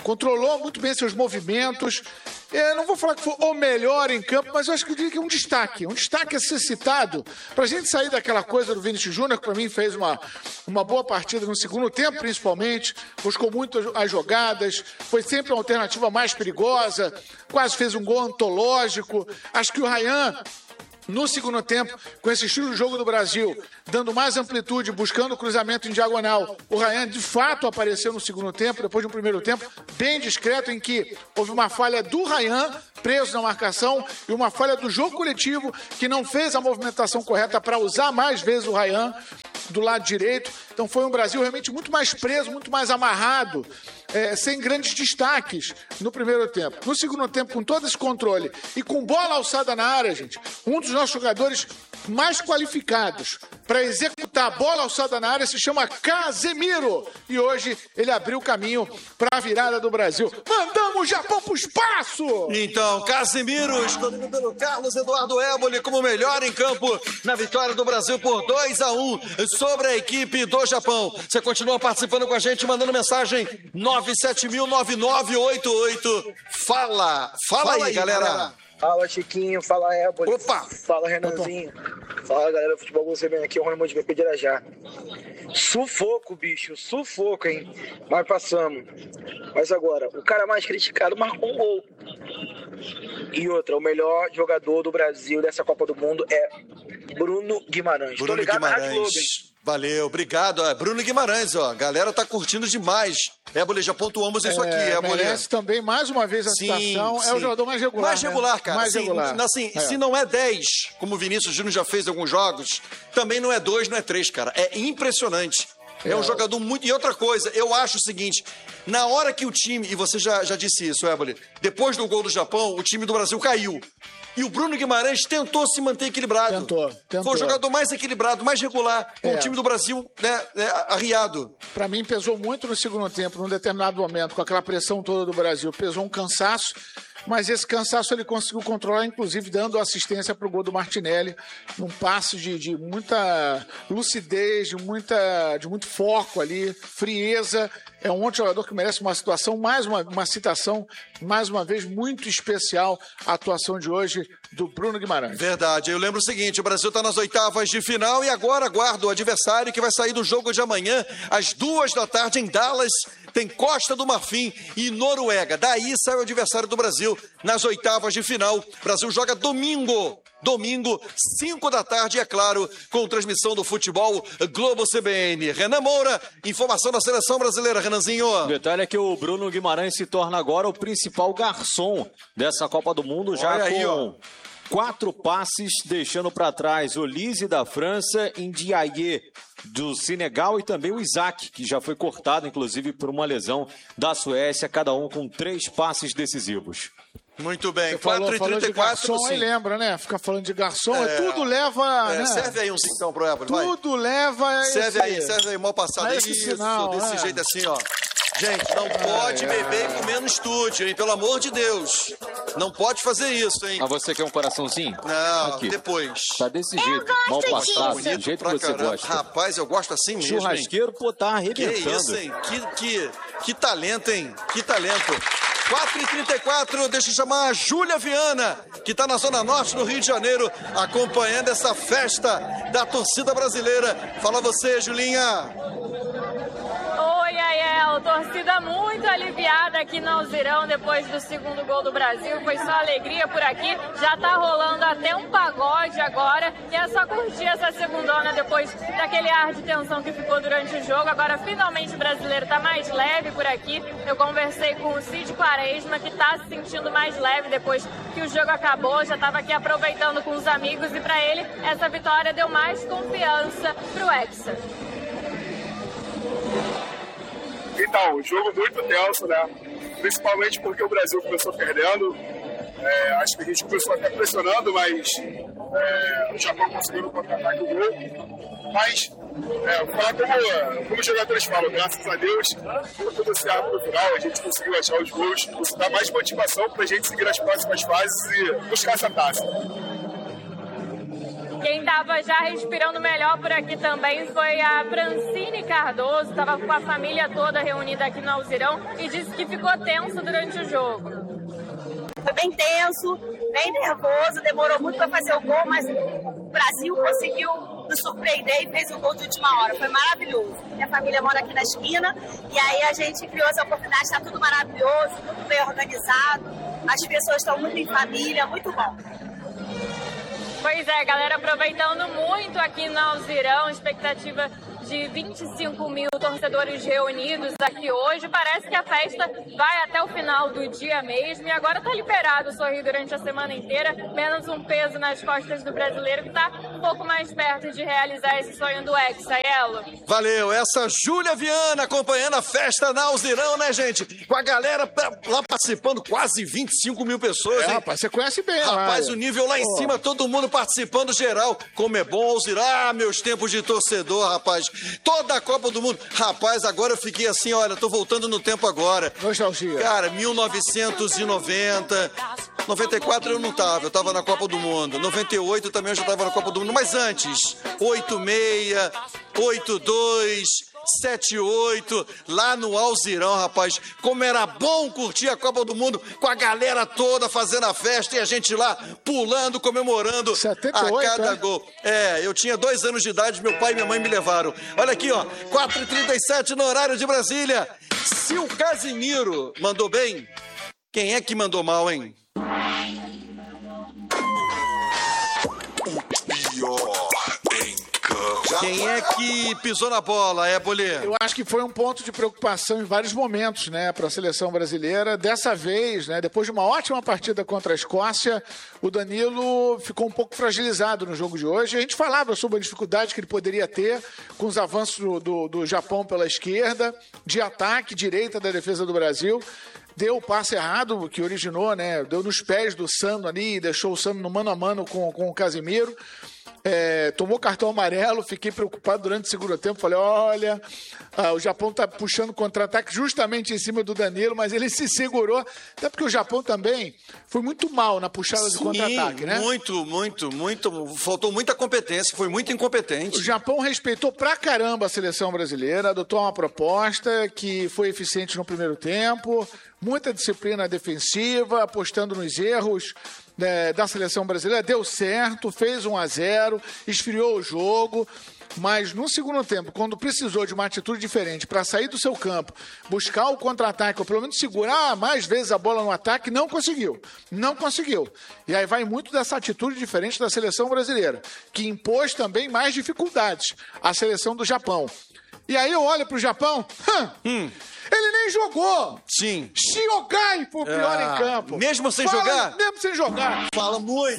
[SPEAKER 3] controlou muito bem seus movimentos. Não vou falar que foi o melhor em campo, mas eu acho que eu diria que é um destaque a ser citado, pra gente sair daquela coisa do Vinícius Júnior, que pra mim fez uma boa partida no segundo tempo, principalmente, buscou muito as jogadas, foi sempre uma alternativa mais perigosa, quase fez um gol antológico. Acho que o Ryan, no segundo tempo, com esse estilo de jogo do Brasil, dando mais amplitude, buscando o cruzamento em diagonal, o Ryan de fato apareceu no segundo tempo, depois de um primeiro tempo bem discreto, em que houve uma falha do Ryan, preso na marcação, e uma falha do jogo coletivo, que não fez a movimentação correta para usar mais vezes o Ryan do lado direito. Então foi um Brasil realmente muito mais preso, muito mais amarrado, sem grandes destaques no primeiro tempo. No segundo tempo, com todo esse controle e com bola alçada na área, gente, um dos nossos jogadores mais qualificados para executar a bola alçada na área se chama Casemiro. E hoje ele abriu o caminho para a virada do Brasil. Mandamos o Japão pro espaço!
[SPEAKER 1] Então, Casemiro, escolhido pelo Carlos Eduardo Éboli como melhor em campo na vitória do Brasil por 2-1 sobre a equipe do Japão. Você continua participando com a gente, mandando mensagem 970009988. Fala aí, galera.
[SPEAKER 18] Fala, Chiquinho. Fala, Éboli. Opa! Fala, Renanzinho. Fala, galera do Futebol você vem aqui, o Rony de BP de Irajá. Sufoco, bicho. Sufoco, hein? Mas passamos. Mas agora, o cara mais criticado marcou um gol. E outra, o melhor jogador do Brasil dessa Copa do Mundo é Bruno Guimarães.
[SPEAKER 1] Bruno Guimarães. Valeu, obrigado. Bruno Guimarães, ó. A galera tá curtindo demais. Éboli, já pontuamos isso aqui, Éboli.
[SPEAKER 3] Merece também, mais uma vez, a citação.
[SPEAKER 1] Sim.
[SPEAKER 3] É o jogador mais regular.
[SPEAKER 1] Mais regular, cara.
[SPEAKER 3] Mais regular.
[SPEAKER 1] Assim, se não é 10, como o Vinícius Júnior já fez em alguns jogos, também não é 2, não é 3, cara. É impressionante. É um jogador muito... E outra coisa, eu acho o seguinte, na hora que o time... E você já disse isso, Éboli. Depois do gol do Japão, o time do Brasil caiu. E o Bruno Guimarães tentou se manter equilibrado. Tentou. Foi o jogador mais equilibrado, mais regular, com o time do Brasil arriado.
[SPEAKER 3] Pra mim, pesou muito no segundo tempo, num determinado momento, com aquela pressão toda do Brasil. Pesou um cansaço, mas esse cansaço ele conseguiu controlar, inclusive dando assistência pro gol do Martinelli, num passe de muita lucidez, de muito foco ali, frieza. É um outro jogador que merece uma situação, uma citação, mais uma vez, muito especial, a atuação de hoje do Bruno Guimarães.
[SPEAKER 1] Verdade. Eu lembro o seguinte, o Brasil está nas oitavas de final e agora aguarda o adversário que vai sair do jogo de amanhã, às 2h em Dallas. Tem Costa do Marfim e Noruega. Daí sai o adversário do Brasil nas oitavas de final. O Brasil joga domingo, 5h, é claro, com transmissão do Futebol Globo CBN. Renan Moura, informação da seleção brasileira, Renanzinho.
[SPEAKER 2] O detalhe é que o Bruno Guimarães se torna agora o principal garçom dessa Copa do Mundo, já com 4 passes, deixando para trás o Lise da França, Ndiaye do Senegal e também o Isaac, que já foi cortado, inclusive, por uma lesão da Suécia, cada um com 3 passes decisivos.
[SPEAKER 1] Muito bem,
[SPEAKER 3] 4h34. Aí lembra, né? Fica falando de garçom, tudo leva. Né?
[SPEAKER 1] Serve aí um cincão pro Éboli, vai.
[SPEAKER 3] Tudo leva.
[SPEAKER 1] Serve aí, mal passado. Isso, sinal, desse jeito assim, ó. Gente, não pode beber e comer no estúdio, hein? Pelo amor de Deus. Não pode fazer isso, hein?
[SPEAKER 2] Ah, você quer um coraçãozinho?
[SPEAKER 1] Não,
[SPEAKER 2] aqui.
[SPEAKER 1] Depois.
[SPEAKER 2] Tá desse jeito, mal passado, do jeito que você gosta.
[SPEAKER 1] Rapaz, eu gosto assim mesmo,
[SPEAKER 2] churrasqueiro,
[SPEAKER 1] hein?
[SPEAKER 2] Pô, tá arrebentando.
[SPEAKER 1] Que isso, hein? Que talento, hein? Que talento. 4h34, deixa eu chamar a Júlia Viana, que está na Zona Norte do Rio de Janeiro, acompanhando essa festa da torcida brasileira. Fala você, Julinha.
[SPEAKER 19] Oi, Aiel, torcida muito aliviada aqui no Alzirão depois do segundo gol do Brasil, foi só alegria por aqui, já tá rolando até um pagode agora, e é só curtir essa segundona depois daquele ar de tensão que ficou durante o jogo. Agora finalmente o brasileiro tá mais leve por aqui, eu conversei com o Cid Quaresma, que tá se sentindo mais leve depois que o jogo acabou, já tava aqui aproveitando com os amigos, e pra ele essa vitória deu mais confiança pro Hexa.
[SPEAKER 20] Então, jogo muito tenso, né? Principalmente porque o Brasil começou perdendo. Acho que a gente começou até pressionando, mas o Japão conseguiu no contra-ataque o gol. Mas, falar como os jogadores falam, graças a Deus, por tudo certo no final, a gente conseguiu achar os gols. Isso dá mais motivação pra gente seguir as próximas fases e buscar essa taça.
[SPEAKER 19] Quem estava já respirando melhor por aqui também foi a Francine Cardoso, estava com a família toda reunida aqui no Alzirão e disse que ficou tenso durante o jogo.
[SPEAKER 21] Foi bem tenso, bem nervoso, demorou muito para fazer o gol, mas o Brasil conseguiu nos surpreender e fez o gol de última hora. Foi maravilhoso. Minha família mora aqui na esquina e aí a gente criou essa oportunidade, está tudo maravilhoso, tudo bem organizado, as pessoas estão muito em família, muito bom.
[SPEAKER 19] Pois é, galera, aproveitando muito aqui no Alzirão, expectativa de 25 mil torcedores reunidos aqui hoje. Parece que a festa vai até o final do dia mesmo e agora tá liberado sorrir durante a semana inteira, menos um peso nas costas do brasileiro que tá um pouco mais perto de realizar esse sonho do Hexa, Elo.
[SPEAKER 1] Valeu, essa Júlia Viana acompanhando a festa na Alzirão, né, gente? Com a galera lá participando, quase 25 mil pessoas, hein?
[SPEAKER 3] Rapaz, você conhece bem,
[SPEAKER 1] rapaz, o nível lá em cima, todo mundo participando geral. Como é bom Alzirão. Ah, meus tempos de torcedor, rapaz. Toda a Copa do Mundo. Rapaz, agora eu fiquei assim, olha, tô voltando no tempo agora.
[SPEAKER 3] Nostalgia.
[SPEAKER 1] Cara, 1990, 94 eu não tava, eu tava na Copa do Mundo. 98 também eu já tava na Copa do Mundo, mas antes, 86, 82... 7-8, lá no Alzirão, rapaz, como era bom curtir a Copa do Mundo com a galera toda fazendo a festa e a gente lá pulando, comemorando 78, a cada gol. Eu tinha 2 anos de idade, meu pai e minha mãe me levaram. Olha aqui, ó, 4h37 no horário de Brasília. Se o Casimiro mandou bem, quem é que mandou mal, hein? O pior em campo. Quem é que pisou na bola, Éboli?
[SPEAKER 3] Eu acho que foi um ponto de preocupação em vários momentos, né, para a seleção brasileira. Dessa vez, né, depois de uma ótima partida contra a Escócia, o Danilo ficou um pouco fragilizado no jogo de hoje. A gente falava sobre a dificuldade que ele poderia ter com os avanços do Japão pela esquerda, de ataque, direita da defesa do Brasil. Deu o passe errado, que originou, né? Deu nos pés do Sano ali, deixou o Sano no mano a mano com o Casimiro. Tomou cartão amarelo, fiquei preocupado durante o segundo tempo. Falei, olha, o Japão tá puxando contra-ataque justamente em cima do Danilo, mas ele se segurou. Até porque o Japão também foi muito mal na puxada de contra-ataque, né? Muito.
[SPEAKER 1] Faltou muita competência, foi muito incompetente.
[SPEAKER 3] O Japão respeitou pra caramba a seleção brasileira, adotou uma proposta que foi eficiente no primeiro tempo, muita disciplina defensiva, apostando nos erros da seleção brasileira. Deu certo, fez 1-0, esfriou o jogo, mas no segundo tempo, quando precisou de uma atitude diferente para sair do seu campo, buscar o contra-ataque, ou pelo menos segurar mais vezes a bola no ataque, não conseguiu. E aí vai muito dessa atitude diferente da seleção brasileira, que impôs também mais dificuldades à seleção do Japão. E aí eu olho pro Japão, ele nem jogou.
[SPEAKER 1] Sim.
[SPEAKER 3] Shiogai foi o pior em campo.
[SPEAKER 1] Mesmo sem jogar?
[SPEAKER 3] Mesmo sem jogar.
[SPEAKER 1] Fala muito.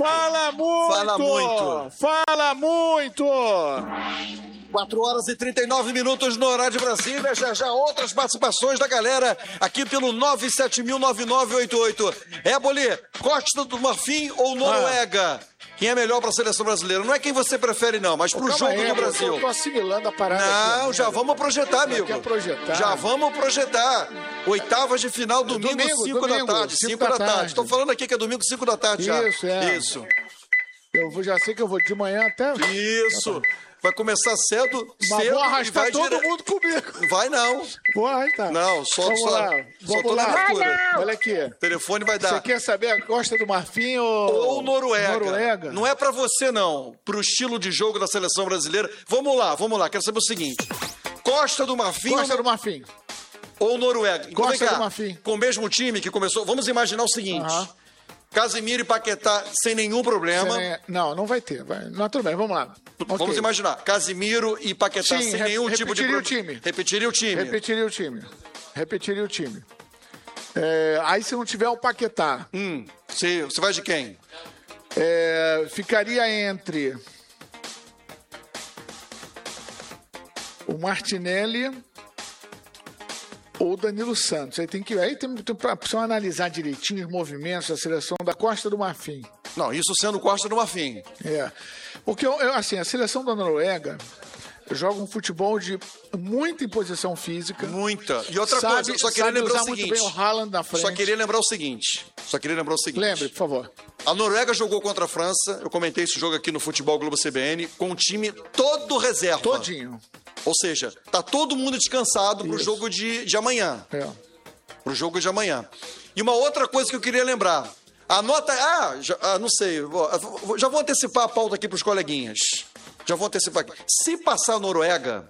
[SPEAKER 1] 4h39 no horário de Brasília. Já outras participações da galera aqui pelo 970009988. Éboli, Costa do Marfim ou Noruega? Quem é melhor para a seleção brasileira? Não é quem você prefere, não, mas pro jogo do Brasil.
[SPEAKER 3] Eu tô assimilando a parada.
[SPEAKER 1] Não, já vamos projetar, amigo. Já vamos projetar. Oitavas de final, domingo 5 da tarde. 5 da tarde. Estou falando aqui que é domingo 5 da tarde já.
[SPEAKER 3] Isso. Eu já sei que eu vou de manhã até...
[SPEAKER 1] Isso. Vai começar cedo.
[SPEAKER 3] Mas vou arrastar todo mundo comigo.
[SPEAKER 1] Vai não.
[SPEAKER 3] Vou arrastar.
[SPEAKER 1] Não, só tô na leitura.
[SPEAKER 3] Olha aqui.
[SPEAKER 1] O telefone vai dar.
[SPEAKER 3] Você quer saber a Costa do Marfim
[SPEAKER 1] ou Noruega? Não é pra você, não. Pro estilo de jogo da seleção brasileira. Vamos lá. Quero saber o seguinte. Costa do Marfim. Ou Noruega. Então,
[SPEAKER 3] Costa do Marfim.
[SPEAKER 1] Com o mesmo time que começou. Vamos imaginar o seguinte. Casimiro e Paquetá sem nenhum problema.
[SPEAKER 3] Não vai ter. Não, tudo bem, vamos lá.
[SPEAKER 1] Vamos imaginar. Casimiro e Paquetá sem nenhum tipo de problema. Repetiria o time.
[SPEAKER 3] Aí se não tiver o Paquetá.
[SPEAKER 1] Você vai de quem?
[SPEAKER 3] Ficaria entre o Martinelli ou Danilo Santos. Aí tem pra analisar direitinho os movimentos da seleção da Costa do Marfim.
[SPEAKER 1] Não, isso sendo Costa do Marfim.
[SPEAKER 3] Porque, assim, a seleção da Noruega joga um futebol de muita imposição física.
[SPEAKER 1] Muita. E outra coisa, só queria lembrar o seguinte.
[SPEAKER 3] Muito bem o Haaland na frente.
[SPEAKER 1] Só queria lembrar o seguinte.
[SPEAKER 3] Lembre, por favor.
[SPEAKER 1] A Noruega jogou contra a França, eu comentei esse jogo aqui no Futebol Globo CBN, com o time todo reserva.
[SPEAKER 3] Todinho.
[SPEAKER 1] Ou seja, tá todo mundo descansado pro jogo de amanhã. Pro jogo de amanhã. E uma outra coisa que eu queria lembrar. Anota... não sei. Já vou antecipar a pauta aqui pros coleguinhas. Já vou antecipar aqui. Se passar a Noruega,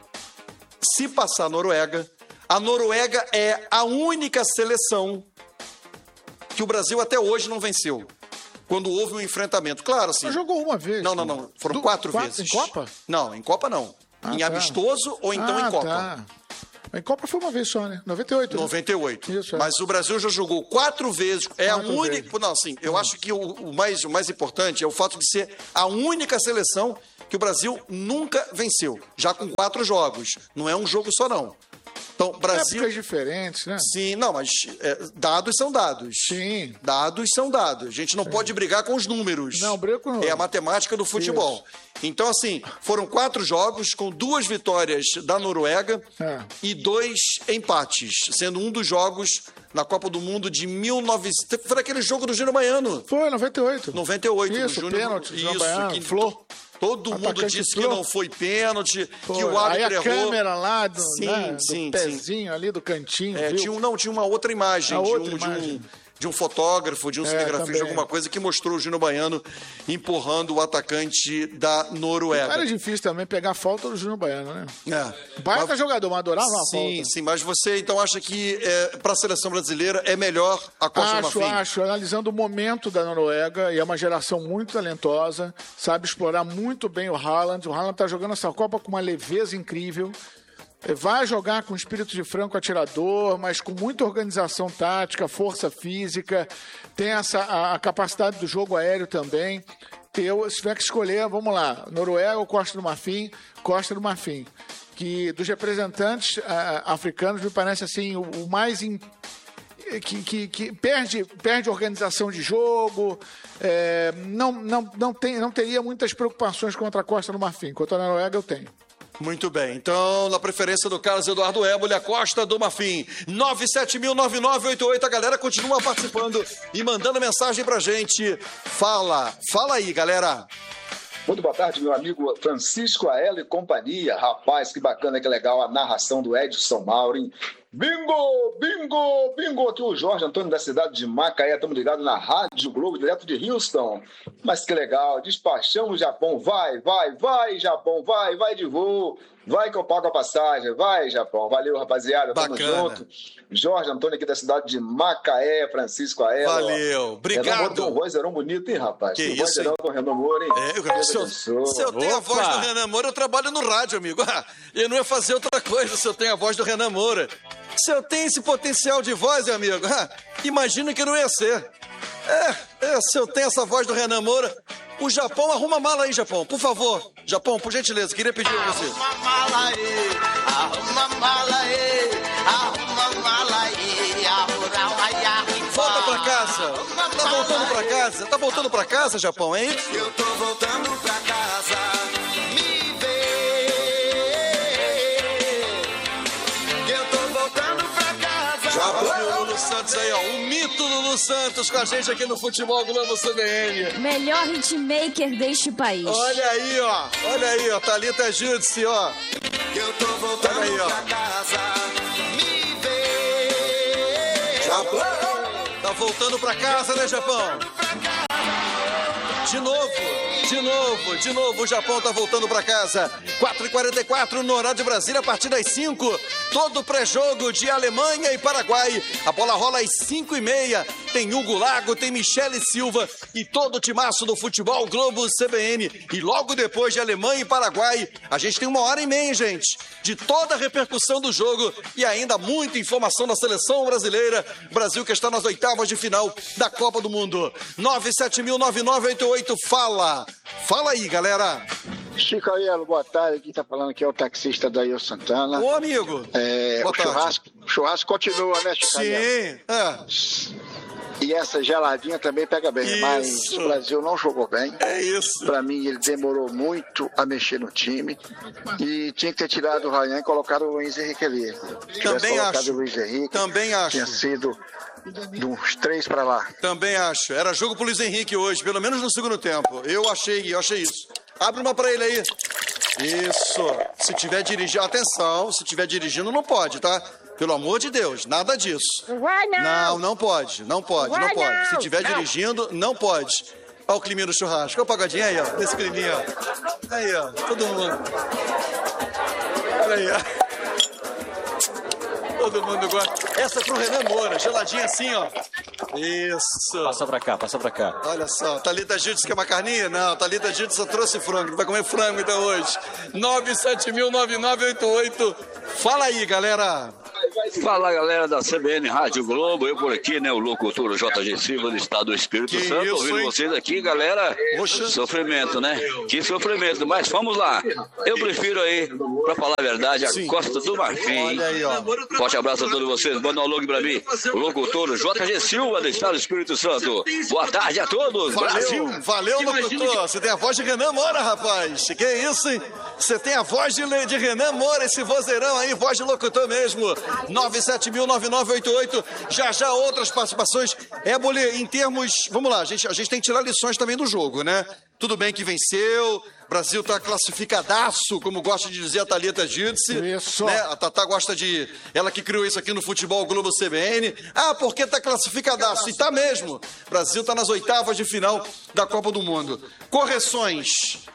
[SPEAKER 1] a Noruega é a única seleção que o Brasil até hoje não venceu. Quando houve um enfrentamento. Claro, assim...
[SPEAKER 3] Só jogou uma vez.
[SPEAKER 1] Não. Foram 4 vezes.
[SPEAKER 3] Em Copa?
[SPEAKER 1] Não, em Copa não. Em amistoso ou então em Copa.
[SPEAKER 3] Tá. Em Copa foi uma vez só, né? 98.
[SPEAKER 1] 98.
[SPEAKER 3] Né? Isso,
[SPEAKER 1] Mas o Brasil já jogou 4 vezes. É a única...
[SPEAKER 3] vezes.
[SPEAKER 1] Não, assim, eu acho que o mais importante é o fato de ser a única seleção que o Brasil nunca venceu. Já com 4 jogos. Não é um jogo só, não. Então, Brasil...
[SPEAKER 3] Épocas diferentes, né?
[SPEAKER 1] Sim, não, mas dados são dados.
[SPEAKER 3] Sim.
[SPEAKER 1] Dados são dados. A gente não pode brigar com os números.
[SPEAKER 3] Não, briga com...
[SPEAKER 1] É a matemática do futebol. Isso. Então, assim, foram 4 jogos com 2 vitórias da Noruega e 2 empates, sendo um dos jogos na Copa do Mundo de 1900... Foi aquele jogo do Júnior Baiano.
[SPEAKER 3] Foi, 98.
[SPEAKER 1] 98.
[SPEAKER 3] Isso,
[SPEAKER 1] Júnior...
[SPEAKER 3] pênalti, Júnior Baiano, Flor.
[SPEAKER 1] Todo mundo disse que não foi pênalti, que o árbitro errou.
[SPEAKER 3] Aí a câmera lá do
[SPEAKER 1] sim,
[SPEAKER 3] pezinho ali, do cantinho, viu?
[SPEAKER 1] Tinha uma outra imagem, de um fotógrafo, de um cinegrafista, de alguma coisa, que mostrou o Júnior Baiano empurrando o atacante da Noruega.
[SPEAKER 3] Era difícil também pegar a falta do Júnior Baiano, né?
[SPEAKER 1] Baita
[SPEAKER 3] jogador, mas adorava uma falta.
[SPEAKER 1] Sim, mas você então acha que para a seleção brasileira é melhor a Costa do Marfim?
[SPEAKER 3] Acho. Analisando o momento da Noruega, e é uma geração muito talentosa, sabe explorar muito bem o Haaland. O Haaland está jogando essa Copa com uma leveza incrível. Vai jogar com espírito de franco atirador, mas com muita organização tática, força física, tem a capacidade do jogo aéreo também. Se tiver que escolher, vamos lá, Noruega ou Costa do Marfim? Costa do Marfim. Que dos representantes africanos me parece assim o mais... Que perde organização de jogo, não teria muitas preocupações contra a Costa do Marfim. Contra a Noruega eu tenho.
[SPEAKER 1] Muito bem, então, na preferência do Carlos Eduardo Éboli, a Costa do Marfim, 9709988, a galera continua participando e mandando mensagem pra gente. Fala aí, galera.
[SPEAKER 4] Muito boa tarde, meu amigo Francisco Aelo e companhia. Rapaz, que bacana, que legal a narração do Edson Maurin. Bingo, bingo, bingo. Aqui o Jorge Antônio da cidade de Macaé. Estamos ligados na Rádio Globo, direto de Houston. Mas que legal, despachamos o Japão. Vai, Japão, vai de voo. Vai que eu pago a passagem. Vai, Japão. Valeu, rapaziada. Tamo junto. Jorge Antônio aqui da cidade de Macaé, Francisco Aelo.
[SPEAKER 1] Valeu, obrigado.
[SPEAKER 4] Tem um vozerão bonito, hein, rapaz?
[SPEAKER 1] Que isso, hein?
[SPEAKER 4] Com o Renan Moura, hein?
[SPEAKER 1] Se eu tenho a voz do Renan Moura, eu trabalho no rádio, amigo. Eu não ia fazer outra coisa se eu tenho a voz do Renan Moura. Se eu tenho esse potencial de voz, amigo, imagina que não ia ser. Se eu tenho essa voz do Renan Moura... O Japão, arruma a mala aí, Japão, por favor. Japão, por gentileza, queria pedir a você.
[SPEAKER 15] Arruma a mala aí, arruma a mala aí, arruma a mala aí,
[SPEAKER 1] volta pra casa. Tá voltando pra casa? Tá voltando pra casa, Japão, é isso?
[SPEAKER 15] Eu tô voltando pra casa, me vê. Eu tô voltando pra casa.
[SPEAKER 1] Japão. Lulu Santos aí, ó, o mito Lulu Santos com a gente aqui no Futebol Globo CBN.
[SPEAKER 22] Melhor hitmaker deste país.
[SPEAKER 1] Olha aí, ó, Thalita Júdice, ó.
[SPEAKER 15] Eu tô voltando aí, ó. Pra casa, me vê.
[SPEAKER 1] Japão. Tá voltando pra casa, né, Japão? De novo, o Japão tá voltando pra casa. 4h44 no horário de Brasília, a partir das 5. Todo pré-jogo de Alemanha e Paraguai. A bola rola às 5h30. Tem Hugo Lago, tem Michele Silva e todo o timaço do Futebol Globo CBN. E logo depois de Alemanha e Paraguai, a gente tem 1h30, gente, de toda a repercussão do jogo e ainda muita informação da seleção brasileira. Brasil que está nas oitavas de final da Copa do Mundo. 9709988. Fala aí, galera.
[SPEAKER 23] Chico Aiello, boa tarde. Quem tá falando aqui é o taxista Daíl Santana.
[SPEAKER 1] Ô, amigo.
[SPEAKER 23] O churrasco continua, né, Chico?
[SPEAKER 1] Sim.
[SPEAKER 23] E essa geladinha também pega bem,
[SPEAKER 1] Isso.
[SPEAKER 23] mas o Brasil não jogou bem.
[SPEAKER 1] É isso.
[SPEAKER 23] Para mim, ele demorou muito a mexer no time e tinha que ter tirado o Ryan e colocado o Luiz Henrique ali. Se tivesse colocado o Luiz Henrique,
[SPEAKER 1] Também acho.
[SPEAKER 23] tinha sido de uns 3 para lá.
[SPEAKER 1] Também acho. Era jogo pro Luiz Henrique hoje, pelo menos no segundo tempo. Eu achei isso. Abre uma pra ele aí. Isso. Se tiver dirigindo, atenção, se tiver dirigindo não pode, tá? Pelo amor de Deus, nada disso. Não pode. Se tiver dirigindo, não pode. Olha o climinha do churrasco. Olha o pagodinho aí, ó. Desse climinha, ó. Aí, ó. Todo mundo. Olha aí, ó. Todo mundo gosta. Essa é pro Renan Moura, geladinha assim, ó. Isso.
[SPEAKER 2] Passa pra cá.
[SPEAKER 1] Olha só, Thalita Gildes quer uma carninha? Não, Thalita Gildes só trouxe frango. Vai comer frango então hoje. 9709988. Fala aí, galera.
[SPEAKER 5] Fala, galera da CBN Rádio Globo, eu por aqui, né, o locutor JG Silva do estado do Espírito Santo, ouvindo vocês aqui, galera. Sofrimento, né? Que sofrimento, mas vamos lá. Eu prefiro aí, pra falar a verdade, a Costa do Marfim.
[SPEAKER 1] Olha aí, ó.
[SPEAKER 5] Forte abraço a todos vocês, manda um logo pra mim. O locutor JG Silva do estado do Espírito Santo. Boa tarde a todos, Brasil.
[SPEAKER 1] Valeu, locutor. Você tem a voz de Renan Moura, rapaz. Que isso, hein? Você tem a voz de Renan Moura, esse vozeirão aí, voz de locutor mesmo. 9709988. Já outras participações. Éboli, em termos... Vamos lá, a gente tem que tirar lições também do jogo, né? Tudo bem que venceu, Brasil tá classificadaço, como gosta de dizer a Thalita Gildes.
[SPEAKER 3] Isso.
[SPEAKER 1] Né? A Tatá gosta de... Ela que criou isso aqui no Futebol Globo CBN. Ah, porque tá classificadaço. E tá mesmo. Brasil tá nas oitavas de final da Copa do Mundo. Correções,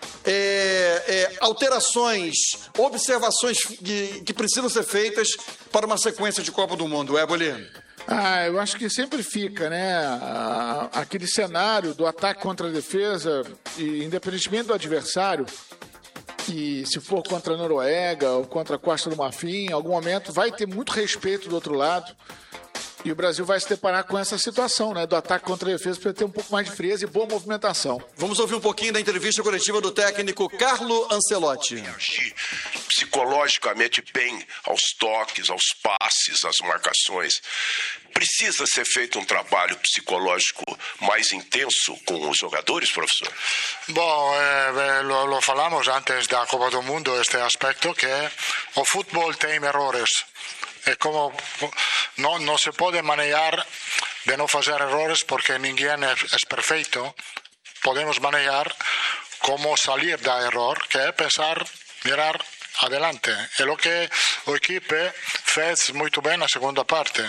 [SPEAKER 1] alterações, observações que precisam ser feitas para uma sequência de Copa do Mundo. Éboli.
[SPEAKER 3] Eu acho que sempre fica, né? Aquele cenário do ataque contra a defesa, e independentemente do adversário, e se for contra a Noruega ou contra a Costa do Marfim, em algum momento vai ter muito respeito do outro lado. E o Brasil vai se deparar com essa situação, né? Do ataque contra a defesa para ter um pouco mais de frieza e boa movimentação.
[SPEAKER 1] Vamos ouvir um pouquinho da entrevista coletiva do técnico Carlo Ancelotti.
[SPEAKER 6] Psicologicamente bem aos toques, aos passes, às marcações. Precisa ser feito um trabalho psicológico mais intenso com os jogadores, professor?
[SPEAKER 8] Bom, lo falamos antes da Copa do Mundo, este aspecto que o futebol tem errores. É como não se pode manejar de não fazer errores porque ninguém é perfeito. Podemos manejar como salir da error, que é pensar, mirar adelante. É o que a equipe fez muito bem na segunda parte.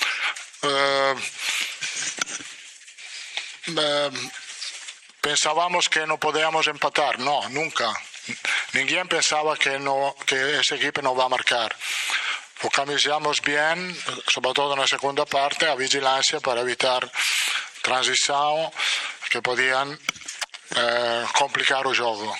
[SPEAKER 8] Pensávamos que não podíamos empatar. Não, nunca. Ninguém pensava que essa equipe não vai marcar. Focalizamos bem, sobretudo na segunda parte, a vigilância para evitar transição que podiam complicar o jogo.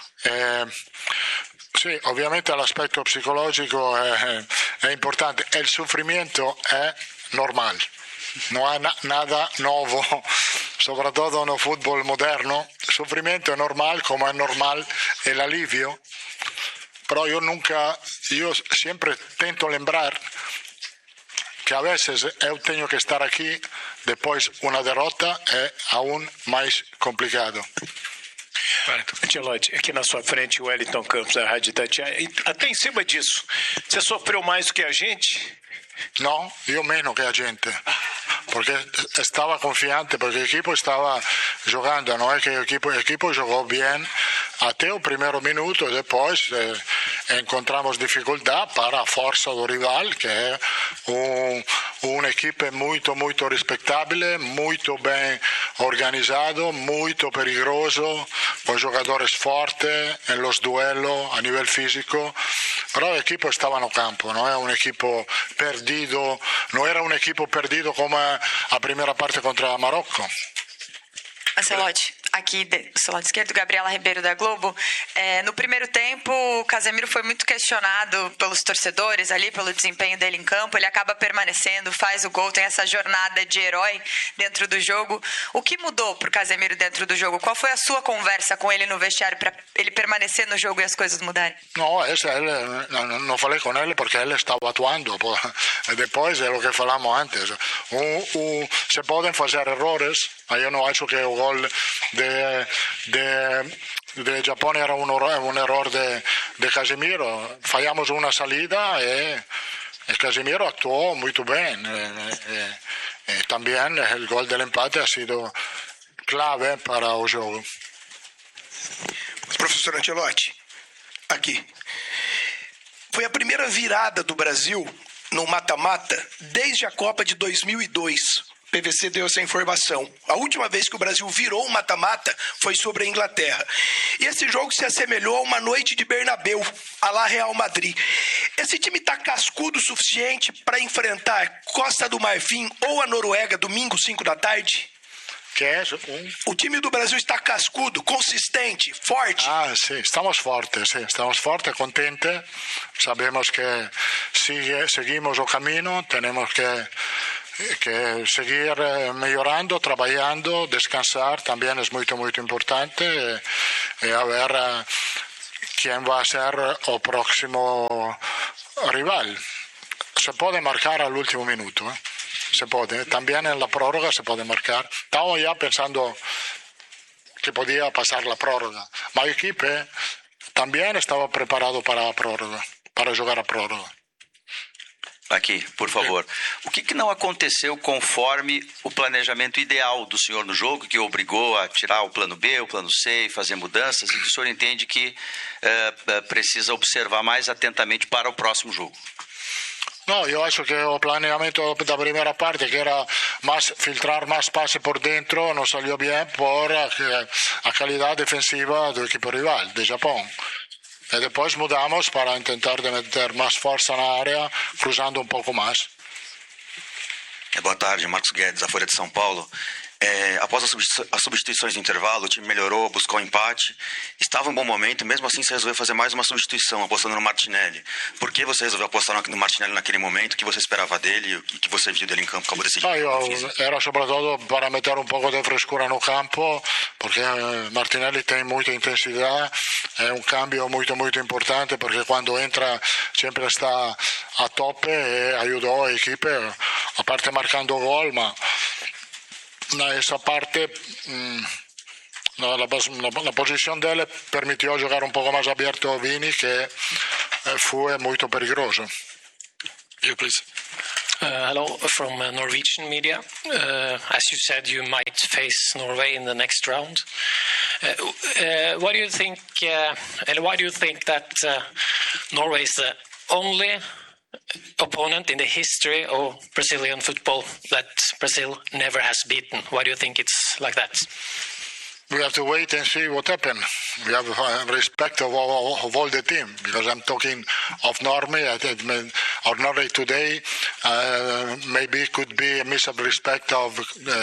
[SPEAKER 8] Sì, ovviamente l'aspetto psicologico è importante. Il sofrimento è normale, non è nada nuovo, soprattutto no football moderno. Il sofrimento è normale, come è normale l'alivio. Però io sempre tento lembrar que a veces eu tenho que estar aqui, depois uma derrota é aún mais complicado.
[SPEAKER 24] Ancelotti, aqui na sua frente o Wellington Campos da Rádio Itatiaia. Até em cima disso, você sofreu mais do que a gente?
[SPEAKER 8] Não, eu menos que a gente. Porque estava confiante, porque o equipo estava jogando, não é que o equipo jogou bem até o primeiro minuto, depois encontramos dificuldade para a força do rival, que é uma equipe muito, muito respeitável, muito bem organizado, muito perigoso, com jogadores fortes nos duelos a nível físico. Però l'equipo stava no campo, non è un equipo perdido, non era un equipo perdido come a primeira parte contra Marocco.
[SPEAKER 25] Ancelotti,
[SPEAKER 9] aqui do seu lado esquerdo, Gabriela Ribeiro da Globo. No primeiro tempo, o Casemiro foi muito questionado pelos torcedores ali, pelo desempenho dele em campo. Ele acaba permanecendo, faz o gol, tem essa jornada de herói dentro do jogo. O que mudou para o Casemiro dentro do jogo? Qual foi a sua conversa com ele no vestiário para ele permanecer no jogo e as coisas mudarem?
[SPEAKER 8] Não falei com ele porque ele estava atuando. Depois é o que falamos antes. Se podem fazer errores. Yo no acho que el gol de Japón era un error de Casemiro. Fallamos una salida y Casemiro actuó muy bien. También el gol del empate ha sido clave para el juego.
[SPEAKER 10] Professor Ancelotti, aqui. Foi a primeira virada do Brasil no mata-mata desde a Copa de 2002. PVC deu essa informação. A última vez que o Brasil virou um mata-mata foi sobre a Inglaterra. E esse jogo se assemelhou a uma noite de Bernabéu, à la Real Madrid. Esse time está cascudo o suficiente para enfrentar Costa do Marfim ou a Noruega domingo, 5 da tarde? O time do Brasil está cascudo, consistente, forte.
[SPEAKER 8] Sí, estamos fortes, contentes. Sabemos que seguimos el camino, tenemos que seguir mejorando, trabajando, descansar también es muy importante y a ver quién va a ser el próximo rival. Se puede marcar al último minuto, se puede, también en la prórroga se puede marcar. Estamos ya pensando que podía pasar la prórroga, pero el equipo también estaba preparado para la prórroga, para jugar a prórroga.
[SPEAKER 11] Aqui, por favor. O que não aconteceu conforme o planejamento ideal do senhor no jogo, que obrigou a tirar o plano B, o plano C e fazer mudanças, e que o senhor entende que precisa observar mais atentamente para o próximo jogo?
[SPEAKER 8] No, yo acho que el planeamiento de la primera parte, que era filtrar más pase por dentro, no salió bien por la calidad defensiva del equipo rival, de Japón. E depois mudamos para intentar de meter mais força na área, cruzando um pouco mais.
[SPEAKER 11] Boa tarde, Marcos Guedes, da Folha de São Paulo. Após as substituições de intervalo, o time melhorou, buscou empate. Estava em um bom momento, mesmo assim você resolveu fazer mais uma substituição, apostando no Martinelli. Por que você resolveu apostar no Martinelli naquele momento? O que você esperava dele? O que você viu dele em campo? Acabou decidindo.
[SPEAKER 8] Era sobretudo para meter um pouco de frescura no campo, porque Martinelli tem muita intensidade. É um cambio muito importante, porque quando entra sempre está a tope e ajudou a equipe, a parte marcando o gol, mas nessa parte la posición de él permitió jugar un poco más abierto a Vini, que fue muy peligroso.
[SPEAKER 12] You please. Hello from Norwegian media. As you said, you might face Norway in the next round. Why do you think that Norway is the only opponent in the history of Brazilian football that Brazil never has beaten? Why do you think it's like that?
[SPEAKER 8] We have to wait and see what happens. We have respect of all the team, because I'm talking of Norway. I think or Norway today maybe could be a misrespect of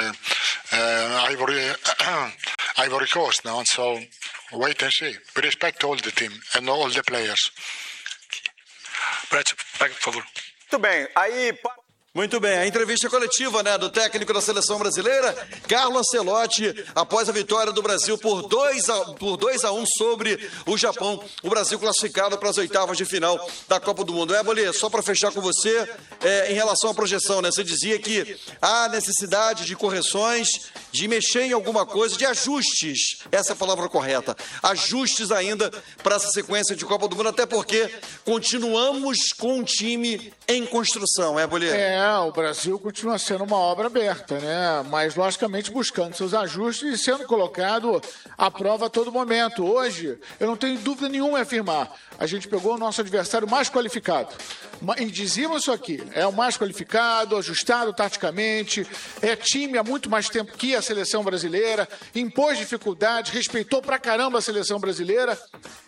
[SPEAKER 8] Ivory Coast now. So wait and see. We respect all the team and all the players.
[SPEAKER 10] Por favor.
[SPEAKER 1] Muito bem, a entrevista coletiva, né, do técnico da seleção brasileira, Carlo Ancelotti, após a vitória do Brasil por 2-1 sobre o Japão. O Brasil classificado para as oitavas de final da Copa do Mundo. Bolê, só para fechar com você, em relação à projeção, né, você dizia que há necessidade de correções, de mexer em alguma coisa, de ajustes, essa é a palavra correta, ajustes ainda para essa sequência de Copa do Mundo, até porque continuamos com um time em construção, Bolê?
[SPEAKER 3] O Brasil continua sendo uma obra aberta, né? Mas, logicamente, buscando seus ajustes e sendo colocado à prova a todo momento. Hoje, eu não tenho dúvida nenhuma em afirmar, a gente pegou o nosso adversário mais qualificado. E dizíamos isso aqui, é o mais qualificado, ajustado taticamente, é time há muito mais tempo que a seleção brasileira, impôs dificuldades, respeitou pra caramba a seleção brasileira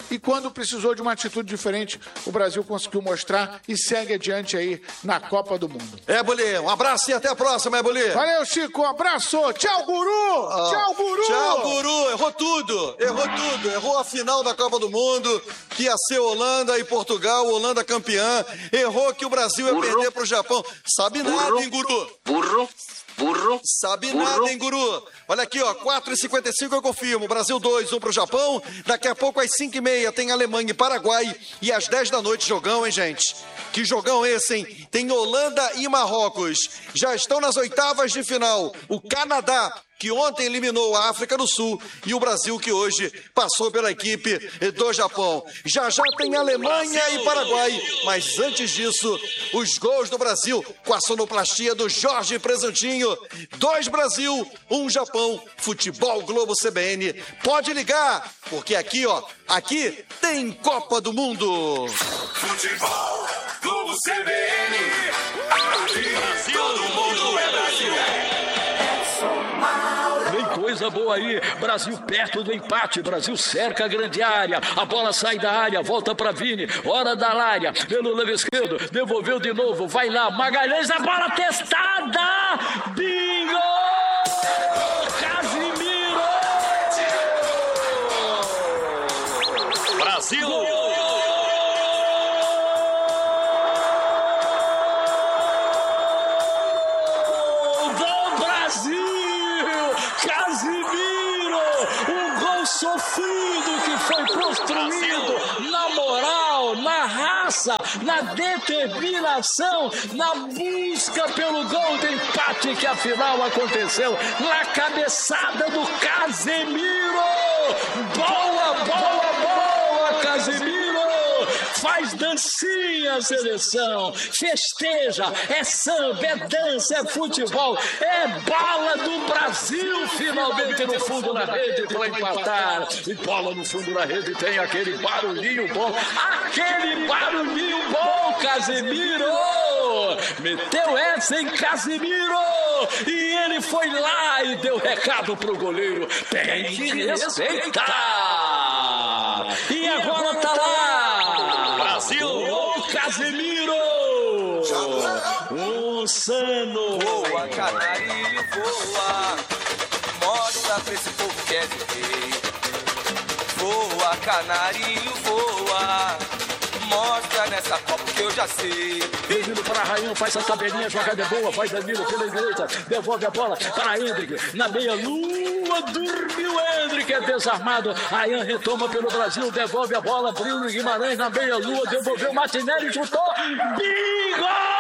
[SPEAKER 3] e quando precisou de uma atitude diferente, o Brasil conseguiu mostrar e segue adiante aí na Copa do Mundo.
[SPEAKER 1] Bolê, um abraço e até a próxima, Bolê.
[SPEAKER 3] Valeu, Chico, um abraço. Tchau, Guru. Tchau, Guru.
[SPEAKER 1] Tchau, Guru. Errou tudo. Errou a final da Copa do Mundo, que ia ser Holanda e Portugal, Holanda campeã. Errou que o Brasil ia perder pro Japão. Sabe nada, hein, Guru?
[SPEAKER 5] Burro.
[SPEAKER 1] Sabe nada, hein, Guru? Olha aqui, ó, 4h55 eu confirmo. Brasil 2, 1 pro Japão. Daqui a pouco, às 5h30, tem Alemanha e Paraguai. E às 10 da noite, jogão, hein, gente? Que jogão esse, hein? Tem Holanda e Marrocos. Já estão nas oitavas de final. O Canadá, que ontem eliminou a África do Sul, e o Brasil, que hoje passou pela equipe do Japão. Já tem Alemanha e Paraguai, mas antes disso, os gols do Brasil, com a sonoplastia do Jorge Presuntinho. 2 Brasil, 1 Japão. Futebol Globo CBN. Pode ligar, porque aqui, ó, aqui tem Copa do Mundo.
[SPEAKER 15] Futebol Globo CBN. Aqui todo mundo é Brasil.
[SPEAKER 7] Vem coisa boa aí, Brasil perto do empate, Brasil cerca a grande área, a bola sai da área, volta para Vini, hora da área, pelo lado esquerdo, devolveu de novo, vai lá, Magalhães, a bola testada, bingo! Casimiro!
[SPEAKER 15] Brasil!
[SPEAKER 7] Sofrido que foi construído na moral, na raça, na determinação, na busca pelo gol de empate que afinal aconteceu na cabeçada do Casemiro. Boa, Casemiro! Faz dancinha a seleção, festeja, é samba, é dança, é futebol, é bala do Brasil, finalmente no fundo da rede para empatar. E bola no fundo da rede tem aquele barulhinho bom, Casemiro! Meteu essa em Casemiro! E ele foi lá e deu recado pro goleiro, tem que respeitar! E agora tá lá! Brasil! Casemiro! Sano!
[SPEAKER 15] Voa, canarinho, voa! Mostra pra esse povo que é viver! Voa, canarinho, voa! Mostra nessa Copa que eu já sei.
[SPEAKER 7] Danilo para Rayan, faz a tabelinha, jogada boa, faz Danilo pela direita, devolve a bola para Hendrick, na meia-lua, dormiu Hendrick, é desarmado, Rayan retoma pelo Brasil, devolve a bola, Bruno Guimarães na meia-lua, devolveu Martinelli, chutou, bingo!